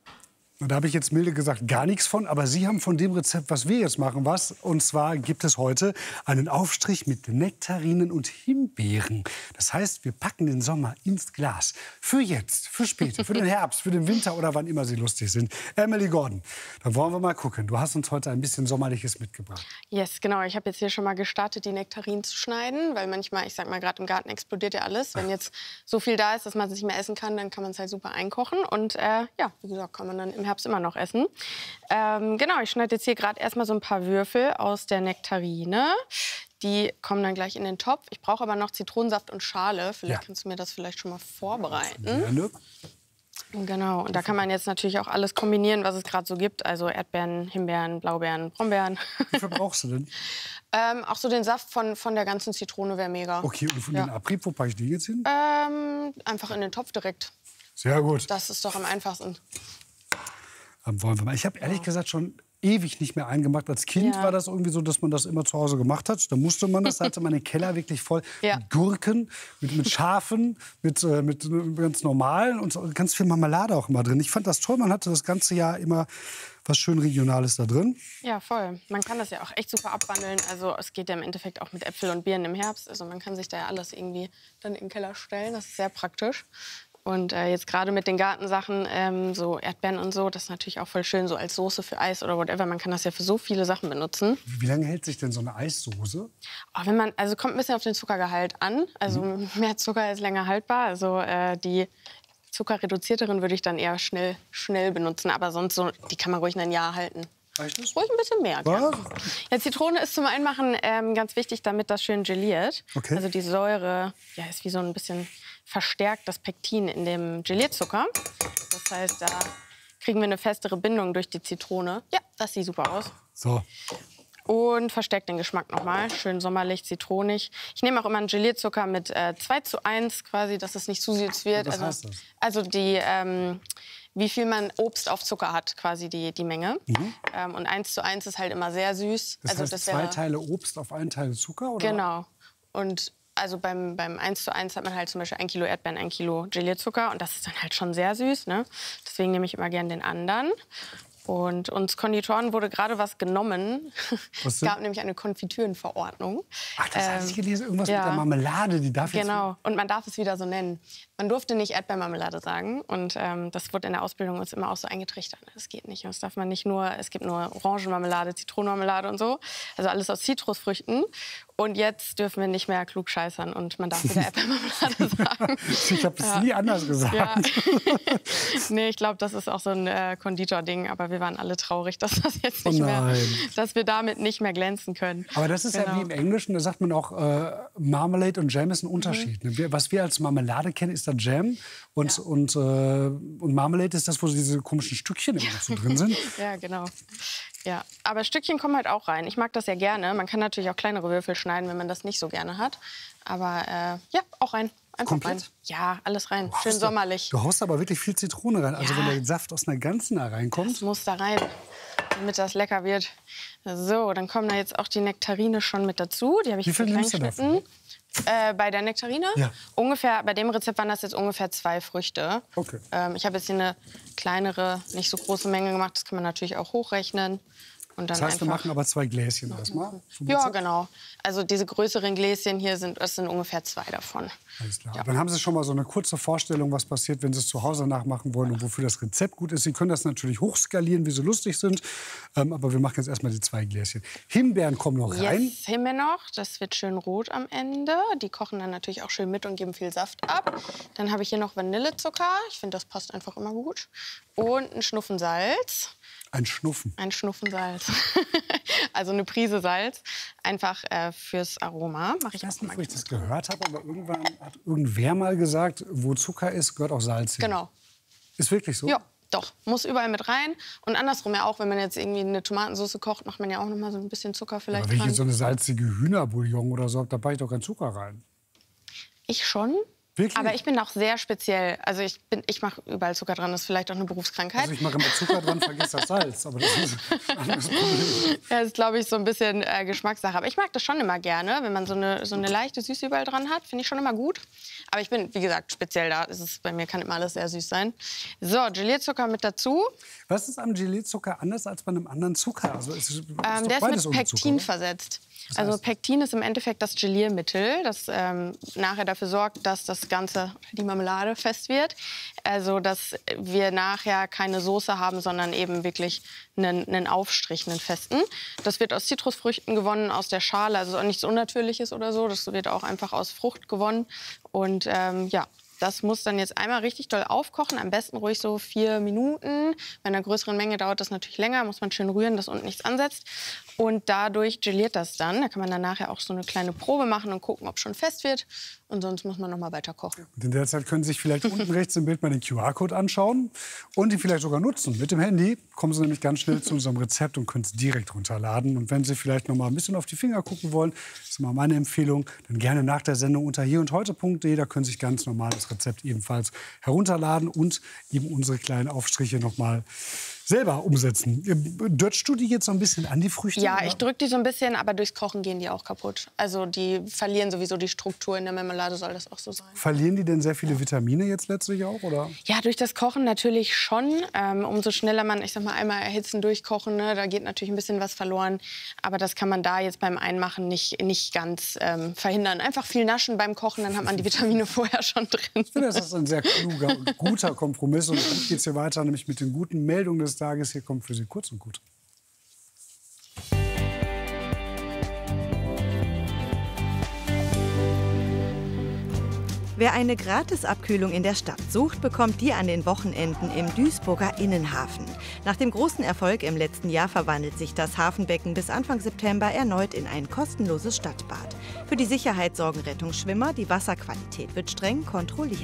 Da habe ich jetzt milde gesagt gar nichts von, aber Sie haben von dem Rezept, was wir jetzt machen, was. Und zwar gibt es heute einen Aufstrich mit Nektarinen und Himbeeren. Das heißt, wir packen den Sommer ins Glas. Für jetzt, für später, für den Herbst, für den Winter oder wann immer Sie lustig sind. Emily Gordon, dann wollen wir mal gucken. Du hast uns heute ein bisschen Sommerliches mitgebracht. Yes, genau. Ich habe jetzt hier schon mal gestartet, die Nektarinen zu schneiden, weil manchmal, ich sag mal, gerade im Garten explodiert ja alles. Wenn jetzt so viel da ist, dass man es nicht mehr essen kann, dann kann man es halt super einkochen. Und ja, wie gesagt, kann man dann im Herbst immer noch essen. Genau, ich schneide jetzt hier gerade erstmal so ein paar Würfel aus der Nektarine. Die kommen dann gleich in den Topf. Ich brauche aber noch Zitronensaft und Schale. Vielleicht kannst du mir das vielleicht schon mal vorbereiten. Gerne. Genau, und da kann man jetzt natürlich auch alles kombinieren, was es gerade so gibt. Also Erdbeeren, Himbeeren, Blaubeeren, Brombeeren. Wie viel brauchst du denn? Auch so den Saft von der ganzen Zitrone wäre mega. Okay, und von den Abrieb, wo packe ich die jetzt hin? Einfach in den Topf direkt. Sehr gut. Das ist doch am einfachsten. Dann wollen wir mal. Ich habe ehrlich gesagt schon ewig nicht mehr eingemacht. Als Kind war das irgendwie so, dass man das immer zu Hause gemacht hat. Da musste man das. Da hatte man den Keller wirklich voll mit Gurken, mit Schafen, mit ganz normalen und ganz viel Marmelade auch immer drin. Ich fand das toll. Man hatte das ganze Jahr immer was schön Regionales da drin. Ja, voll. Man kann das ja auch echt super abwandeln. Also es geht ja im Endeffekt auch mit Äpfel und Birnen im Herbst. Also man kann sich da ja alles irgendwie dann in den Keller stellen. Das ist sehr praktisch. Und jetzt gerade mit den Gartensachen, so Erdbeeren und so, das ist natürlich auch voll schön, so als Soße für Eis oder whatever. Man kann das ja für so viele Sachen benutzen. Wie lange hält sich denn so eine Eissoße? Oh, also kommt ein bisschen auf den Zuckergehalt an. Also mehr Zucker ist länger haltbar. Also die zuckerreduzierteren würde ich dann eher schnell benutzen. Aber sonst so, die kann man ruhig ein Jahr halten. Reicht das? Ruhig ein bisschen mehr. Ja, Zitrone ist zum Einmachen ganz wichtig, damit das schön geliert. Okay. Also die Säure ist wie so ein bisschen verstärkt das Pektin in dem Gelierzucker. Das heißt, da kriegen wir eine festere Bindung durch die Zitrone. Ja, das sieht super aus. So. Und verstärkt den Geschmack nochmal. Schön sommerlich, zitronig. Ich nehme auch immer einen Gelierzucker mit 2:1 quasi, dass es nicht zu süß wird. Was heißt das? Also die, wie viel man Obst auf Zucker hat, quasi die Menge. Und 1:1 ist halt immer sehr süß. Das heißt, das 2 Teile Obst auf 1 Teil Zucker? Oder? Genau. Und also beim 1:1 hat man halt zum Beispiel 1 Kilo Erdbeeren, 1 Kilo Gelierzucker. Und das ist dann halt schon sehr süß. Ne? Deswegen nehme ich immer gern den anderen. Und uns Konditoren wurde gerade was genommen. Es gab nämlich eine Konfitürenverordnung. Ach, das hatte ich gelesen. Irgendwas mit der Marmelade. Die darf genau. Und man darf es wieder so nennen. Man durfte nicht Erdbeermarmelade sagen. Und das wurde in der Ausbildung uns immer auch so eingetrichtert. Das geht nicht. Das darf man nicht nur. Es gibt nur Orangenmarmelade, Zitronenmarmelade und so. Also alles aus Zitrusfrüchten. Und jetzt dürfen wir nicht mehr klugscheißern und man darf wieder Erdbeermarmelade sagen. Ich habe es nie anders gesagt. Ja. Nee, ich glaube, das ist auch so ein Konditor-Ding. Aber wir waren alle traurig, dass das jetzt nicht mehr, dass wir damit nicht mehr glänzen können. Aber das ist ja wie im Englischen, da sagt man auch, Marmalade und Jam ist ein Unterschied. Was wir als Marmelade kennen, ist der Jam. Und Marmalade ist das, wo diese komischen Stückchen immer noch so drin sind. Ja, genau. Ja, aber Stückchen kommen halt auch rein. Ich mag das ja gerne. Man kann natürlich auch kleinere Würfel schneiden, wenn man das nicht so gerne hat. Aber ja, auch rein. Einfach komplett? Rein. Ja, alles rein. Schön sommerlich. Du haust aber wirklich viel Zitrone rein. Also wenn der Saft aus einer ganzen da reinkommt. Das muss da rein, damit das lecker wird. So, dann kommen da jetzt auch die Nektarine schon mit dazu. Die habe ich Wie viel nimmst du davon? Bei der Nektarine? Ja. Ungefähr, bei dem Rezept waren das jetzt ungefähr 2 Früchte. Okay. Ich habe jetzt hier eine kleinere, nicht so große Menge gemacht. Das kann man natürlich auch hochrechnen. Und dann Das heißt, wir einfach machen aber 2 Gläschen erstmal. Ja, genau. Also diese größeren Gläschen hier sind ungefähr 2 davon. Alles klar. Dann haben Sie schon mal so eine kurze Vorstellung, was passiert, wenn Sie es zu Hause nachmachen wollen und wofür das Rezept gut ist. Sie können das natürlich hochskalieren, wie Sie lustig sind. Aber wir machen jetzt erstmal die 2 Gläschen. Himbeeren kommen noch rein. Yes, Himbeeren noch. Das wird schön rot am Ende. Die kochen dann natürlich auch schön mit und geben viel Saft ab. Dann habe ich hier noch Vanillezucker. Ich finde, das passt einfach immer gut. Und ein Schnuffen Salz. Ein Schnuffen? Ein Schnuffen Salz. Also eine Prise Salz. Einfach fürs Aroma. Mache ich weiß nicht, wo ich das gehört habe, aber irgendwann hat irgendwer mal gesagt, wo Zucker ist, gehört auch Salz hin. Genau. Ist wirklich so? Ja, doch. Muss überall mit rein. Und andersrum ja auch, wenn man jetzt irgendwie eine Tomatensauce kocht, macht man ja auch noch mal so ein bisschen Zucker vielleicht aber wenn ich dran. jetzt so eine salzige Hühnerbouillon oder so habe, da packe ich doch keinen Zucker rein. Ich schon. Wirklich? Aber ich bin auch sehr speziell. Also ich mache überall Zucker dran. Das ist vielleicht auch eine Berufskrankheit. Also ich mache immer Zucker dran, vergiss das Salz. Aber das ist ein anderes Problem. Ja, das ist, glaube ich, so ein bisschen Geschmackssache. Aber ich mag das schon immer gerne, wenn man so eine leichte Süße überall dran hat. Finde ich schon immer gut. Aber ich bin, wie gesagt, speziell da. Bei mir kann immer alles sehr süß sein. So, Gelierzucker mit dazu. Was ist am Gelierzucker anders als bei einem anderen Zucker? Also der ist mit Pektin versetzt. Also Pektin ist im Endeffekt das Geliermittel, das nachher dafür sorgt, dass das Ganze, die Marmelade, fest wird. Also dass wir nachher keine Soße haben, sondern eben wirklich einen Aufstrich, einen festen. Das wird aus Zitrusfrüchten gewonnen, aus der Schale, also auch nichts Unnatürliches oder so. Das wird auch einfach aus Frucht gewonnen. Und ja, das muss dann jetzt einmal richtig doll aufkochen, am besten ruhig so 4 Minuten. Bei einer größeren Menge dauert das natürlich länger, muss man schön rühren, dass unten nichts ansetzt. Und dadurch geliert das dann. Da kann man dann nachher auch so eine kleine Probe machen und gucken, ob es schon fest wird. Und sonst muss man noch mal weiter kochen. Und in der Zeit können Sie sich vielleicht unten rechts im Bild mal den QR-Code anschauen und ihn vielleicht sogar nutzen. Mit dem Handy kommen Sie nämlich ganz schnell zu unserem Rezept und können es direkt runterladen. Und wenn Sie vielleicht noch mal ein bisschen auf die Finger gucken wollen, das ist immer meine Empfehlung, dann gerne nach der Sendung unter hierundheute.de. Da können Sie sich ganz normal das Rezept ebenfalls herunterladen und eben unsere kleinen Aufstriche noch mal selber umsetzen. Dötschst du die jetzt so ein bisschen an, die Früchte? Ja, oder? ich drücke die so ein bisschen, aber durchs Kochen gehen die auch kaputt. Also die verlieren sowieso die Struktur. In der Marmelade soll das auch so sein. Verlieren die denn sehr viele Vitamine jetzt letztlich auch, oder? Ja, durch das Kochen natürlich schon. Umso schneller man, ich sag mal, einmal erhitzen, durchkochen, ne, da geht natürlich ein bisschen was verloren. Aber das kann man da jetzt beim Einmachen nicht ganz verhindern. Einfach viel naschen beim Kochen, dann hat man die Vitamine vorher schon drin. Ich finde, das ist ein sehr kluger und guter Kompromiss. Und dann geht es hier weiter, nämlich mit den guten Meldungen des Tages. Hier kommt für Sie kurz und gut. Wer eine Gratisabkühlung in der Stadt sucht, bekommt die an den Wochenenden im Duisburger Innenhafen. Nach dem großen Erfolg im letzten Jahr verwandelt sich das Hafenbecken bis Anfang September erneut in ein kostenloses Stadtbad. Für die Sicherheit sorgen Rettungsschwimmer, die Wasserqualität wird streng kontrolliert.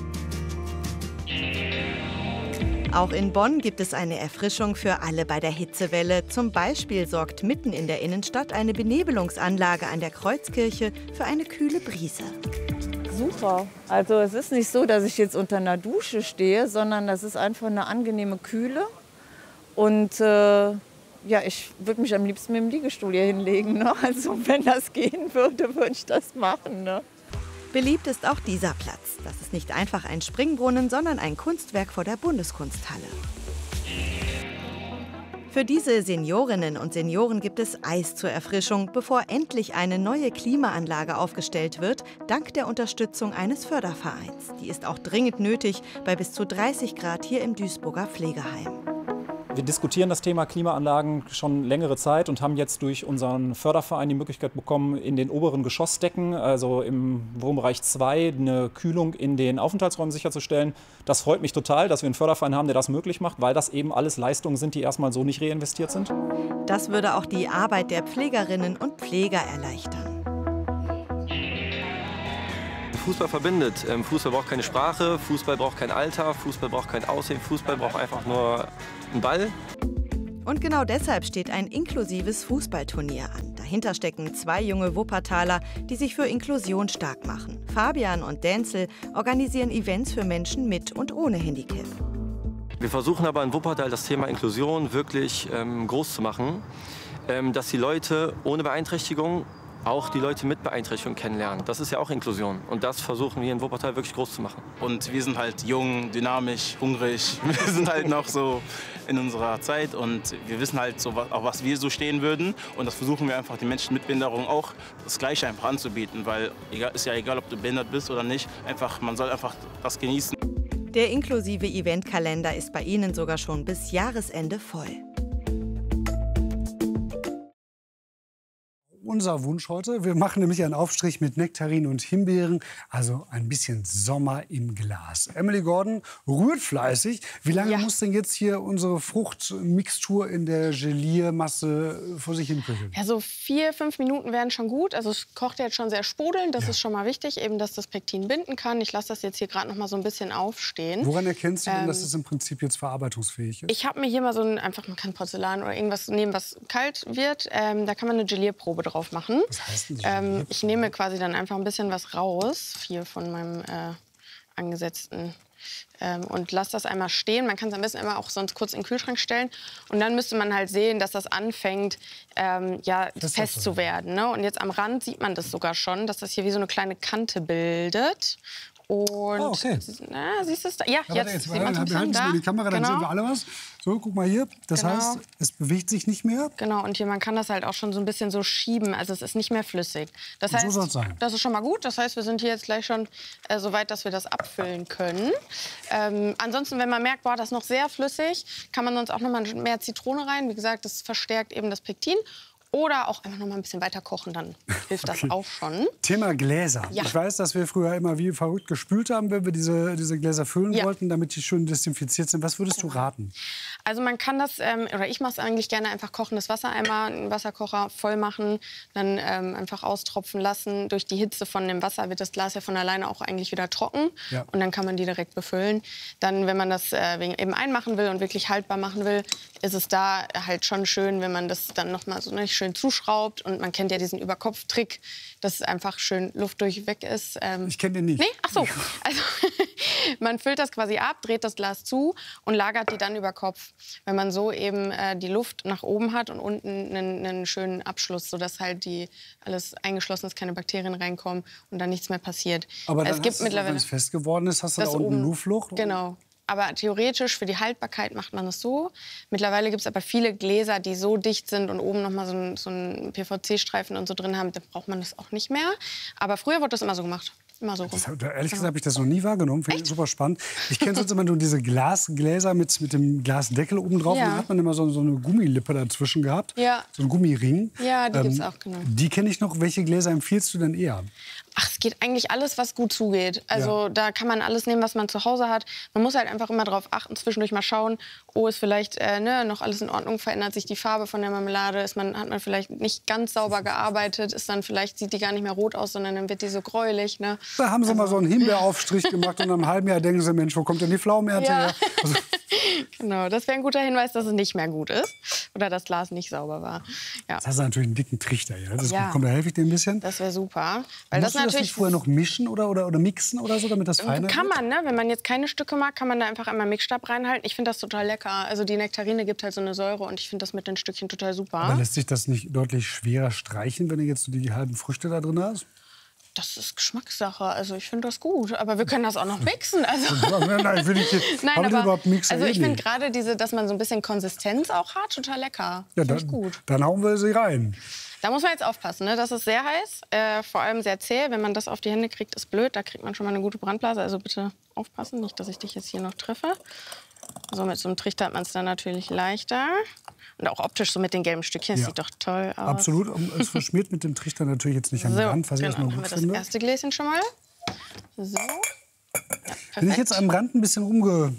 Auch in Bonn gibt es eine Erfrischung für alle bei der Hitzewelle. Zum Beispiel sorgt mitten in der Innenstadt eine Benebelungsanlage an der Kreuzkirche für eine kühle Brise. Super. Also es ist nicht so, dass ich jetzt unter einer Dusche stehe, sondern das ist einfach eine angenehme Kühle. Und ja, ich würde mich am liebsten mit dem Liegestuhl hier hinlegen. Ne? Also wenn das gehen würde, würde ich das machen. Ne? Beliebt ist auch dieser Platz. Das ist nicht einfach ein Springbrunnen, sondern ein Kunstwerk vor der Bundeskunsthalle. Für diese Seniorinnen und Senioren gibt es Eis zur Erfrischung, bevor endlich eine neue Klimaanlage aufgestellt wird, dank der Unterstützung eines Fördervereins. Die ist auch dringend nötig bei bis zu 30 Grad hier im Duisburger Pflegeheim. Wir diskutieren das Thema Klimaanlagen schon längere Zeit und haben jetzt durch unseren Förderverein die Möglichkeit bekommen, in den oberen Geschossdecken, also im Wohnbereich 2, eine Kühlung in den Aufenthaltsräumen sicherzustellen. Das freut mich total, dass wir einen Förderverein haben, der das möglich macht, weil das eben alles Leistungen sind, die erstmal so nicht reinvestiert sind. Das würde auch die Arbeit der Pflegerinnen und Pfleger erleichtern. Fußball verbindet. Fußball braucht keine Sprache, Fußball braucht kein Alter, Fußball braucht kein Aussehen, Fußball braucht einfach nur einen Ball. Und genau deshalb steht ein inklusives Fußballturnier an. Dahinter stecken 2 junge Wuppertaler, die sich für Inklusion stark machen. Fabian und Denzel organisieren Events für Menschen mit und ohne Handicap. Wir versuchen aber in Wuppertal das Thema Inklusion wirklich groß zu machen, dass die Leute ohne Beeinträchtigung auch die Leute mit Beeinträchtigung kennenlernen. Das ist ja auch Inklusion. Und das versuchen wir in Wuppertal wirklich groß zu machen. Und wir sind halt jung, dynamisch, hungrig. Wir sind halt noch so in unserer Zeit und wir wissen halt, so, auf was wir so stehen würden. Und das versuchen wir einfach den Menschen mit Behinderung auch das Gleiche einfach anzubieten. Weil ist ja egal, ob du behindert bist oder nicht. Man soll einfach das genießen. Der inklusive Eventkalender ist bei Ihnen sogar schon bis Jahresende voll. Unser Wunsch heute. Wir machen nämlich einen Aufstrich mit Nektarinen und Himbeeren, also ein bisschen Sommer im Glas. Emily Gordon rührt fleißig. Wie lange muss denn jetzt hier unsere Fruchtmixtur in der Geliermasse vor sich hin köcheln? Ja, so 4-5 Minuten wären schon gut. Also es kocht jetzt schon sehr sprudelnd. Das ist schon mal wichtig, eben, dass das Pektin binden kann. Ich lasse das jetzt hier gerade noch mal so ein bisschen aufstehen. Woran erkennst du denn, dass es im Prinzip jetzt verarbeitungsfähig ist? Ich habe mir hier mal so einfach, man kann Porzellan oder irgendwas nehmen, was kalt wird. Da kann man eine Gelierprobe drauf drauf machen. Was heißt denn das? Ich nehme quasi dann einfach ein bisschen was raus, hier von meinem angesetzten und lasse das einmal stehen. Man kann es am besten immer auch sonst kurz in den Kühlschrank stellen. Und dann müsste man halt sehen, dass das anfängt, fest zu werden. Ne? Und jetzt am Rand sieht man das sogar schon, dass das hier wie so eine kleine Kante bildet. Und okay. Siehst du es da? Ja, jetzt sieht man es ein bisschen da. Mal die Kamera, dann sehen wir alle was. So, guck mal hier. Das heißt, es bewegt sich nicht mehr. Genau, und hier, man kann das halt auch schon so ein bisschen so schieben. Also es ist nicht mehr flüssig. Das heißt, so soll es sein. Das ist schon mal gut. Das heißt, wir sind hier jetzt gleich schon so weit, dass wir das abfüllen können. Ansonsten, wenn man merkt, boah, das ist noch sehr flüssig, kann man sonst auch noch mal mehr Zitrone rein. Wie gesagt, das verstärkt eben das Pektin. Oder auch einfach noch mal ein bisschen weiter kochen, dann hilft das auch schon. Thema Gläser. Ja. Ich weiß, dass wir früher immer wie verrückt gespült haben, wenn wir diese Gläser füllen wollten, damit die schön desinfiziert sind. Was würdest du raten? Also man kann das, oder ich mache es eigentlich gerne, einfach kochendes Wasser einmal, einen Wasserkocher voll machen, dann einfach austropfen lassen. Durch die Hitze von dem Wasser wird das Glas ja von alleine auch eigentlich wieder trocken. Ja. Und dann kann man die direkt befüllen. Dann, wenn man das eben einmachen will und wirklich haltbar machen will, ist es da halt schon schön, wenn man das dann noch mal so nicht schön zuschraubt. Und man kennt ja diesen Überkopftrick, dass einfach schön Luft durchweg ist. Ich kenne den nicht. Nee? Ach so. Also man füllt das quasi ab, dreht das Glas zu und lagert die dann über Kopf. Wenn man so eben die Luft nach oben hat und unten einen schönen Abschluss, sodass halt alles eingeschlossen ist, keine Bakterien reinkommen und dann nichts mehr passiert. Aber dann wenn es fest geworden ist, hast du da unten eine Luftflucht? Genau. Aber theoretisch für die Haltbarkeit macht man es so. Mittlerweile gibt es aber viele Gläser, die so dicht sind und oben noch mal so einen PVC-Streifen und so drin haben. Da braucht man das auch nicht mehr. Aber früher wurde das immer so gemacht. Immer so rum. Ehrlich gesagt habe ich das noch nie wahrgenommen. Finde ich super spannend. Ich kenne sonst immer nur diese Glasgläser mit dem Glasdeckel oben drauf. Ja. Und dann hat man immer so eine Gummilippe dazwischen gehabt. Ja. So ein Gummiring. Ja, die gibt's auch, genau. Die kenne ich noch. Welche Gläser empfiehlst du denn eher? Ach, es geht eigentlich alles, was gut zugeht. Also da kann man alles nehmen, was man zu Hause hat. Man muss halt einfach immer darauf achten, zwischendurch mal schauen, ist vielleicht noch alles in Ordnung, verändert sich die Farbe von der Marmelade, hat man vielleicht nicht ganz sauber gearbeitet, sieht die gar nicht mehr rot aus, sondern dann wird die so gräulich. Ne? Da haben sie mal so einen Himbeeraufstrich gemacht und nach einem halben Jahr denken sie, Mensch, wo kommt denn die Pflaumenernte her? Also Genau, das wäre ein guter Hinweis, dass es nicht mehr gut ist oder das Glas nicht sauber war. Ja. Jetzt hast du natürlich einen dicken Trichter. Ja? Das ist gut. Komm, da helfe ich dir ein bisschen. Das wäre super. Weil Musst du das nicht vorher noch mischen oder mixen oder so, damit das feiner kann wird? man, ne? Wenn man jetzt keine Stücke mag, kann man da einfach einmal Mixstab reinhalten. Ich finde das total lecker. Also die Nektarine gibt halt so eine Säure und ich finde das mit den Stückchen total super. Aber lässt sich das nicht deutlich schwerer streichen, wenn du jetzt so die halben Früchte da drin hast? Das ist Geschmackssache. Also ich finde das gut. Aber wir können das auch noch mixen. Also Nein, will ich Nein, aber überhaupt mixen? also ich finde gerade dass man so ein bisschen Konsistenz auch hat, total lecker. Ja, finde ich gut. Dann hauen wir sie rein. Da muss man jetzt aufpassen, ne? Das ist sehr heiß, vor allem sehr zäh. Wenn man das auf die Hände kriegt, ist blöd. Da kriegt man schon mal eine gute Brandblase. Also bitte aufpassen, nicht, dass ich dich jetzt hier noch treffe. So mit so einem Trichter hat man es dann natürlich leichter. Und auch optisch so mit den gelben Stückchen, das sieht doch toll aus. Absolut. Es verschmiert mit dem Trichter natürlich jetzt nicht an die Rand, was ich erstmal gut haben wir das finde. erste Gläschen schon mal. So. Ja, Wenn ich jetzt am Rand ein bisschen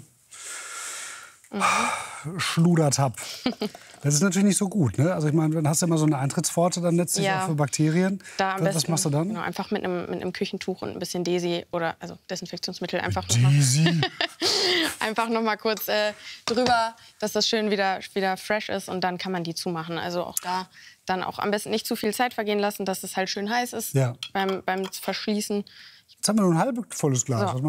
rumgeschludert habe, das ist natürlich nicht so gut. Ne? Also ich meine, dann hast du immer so eine Eintrittspforte dann letztlich auch für Bakterien. Da am Was besten, machst du dann? Genau, einfach mit einem Küchentuch und ein bisschen Desi oder Desinfektionsmittel einfach noch mal kurz drüber, dass das schön wieder fresh ist und dann kann man die zumachen. Also auch da dann auch am besten nicht zu viel Zeit vergehen lassen, dass es halt schön heiß ist beim Verschließen. Jetzt haben wir nur ein halb volles Glas. So.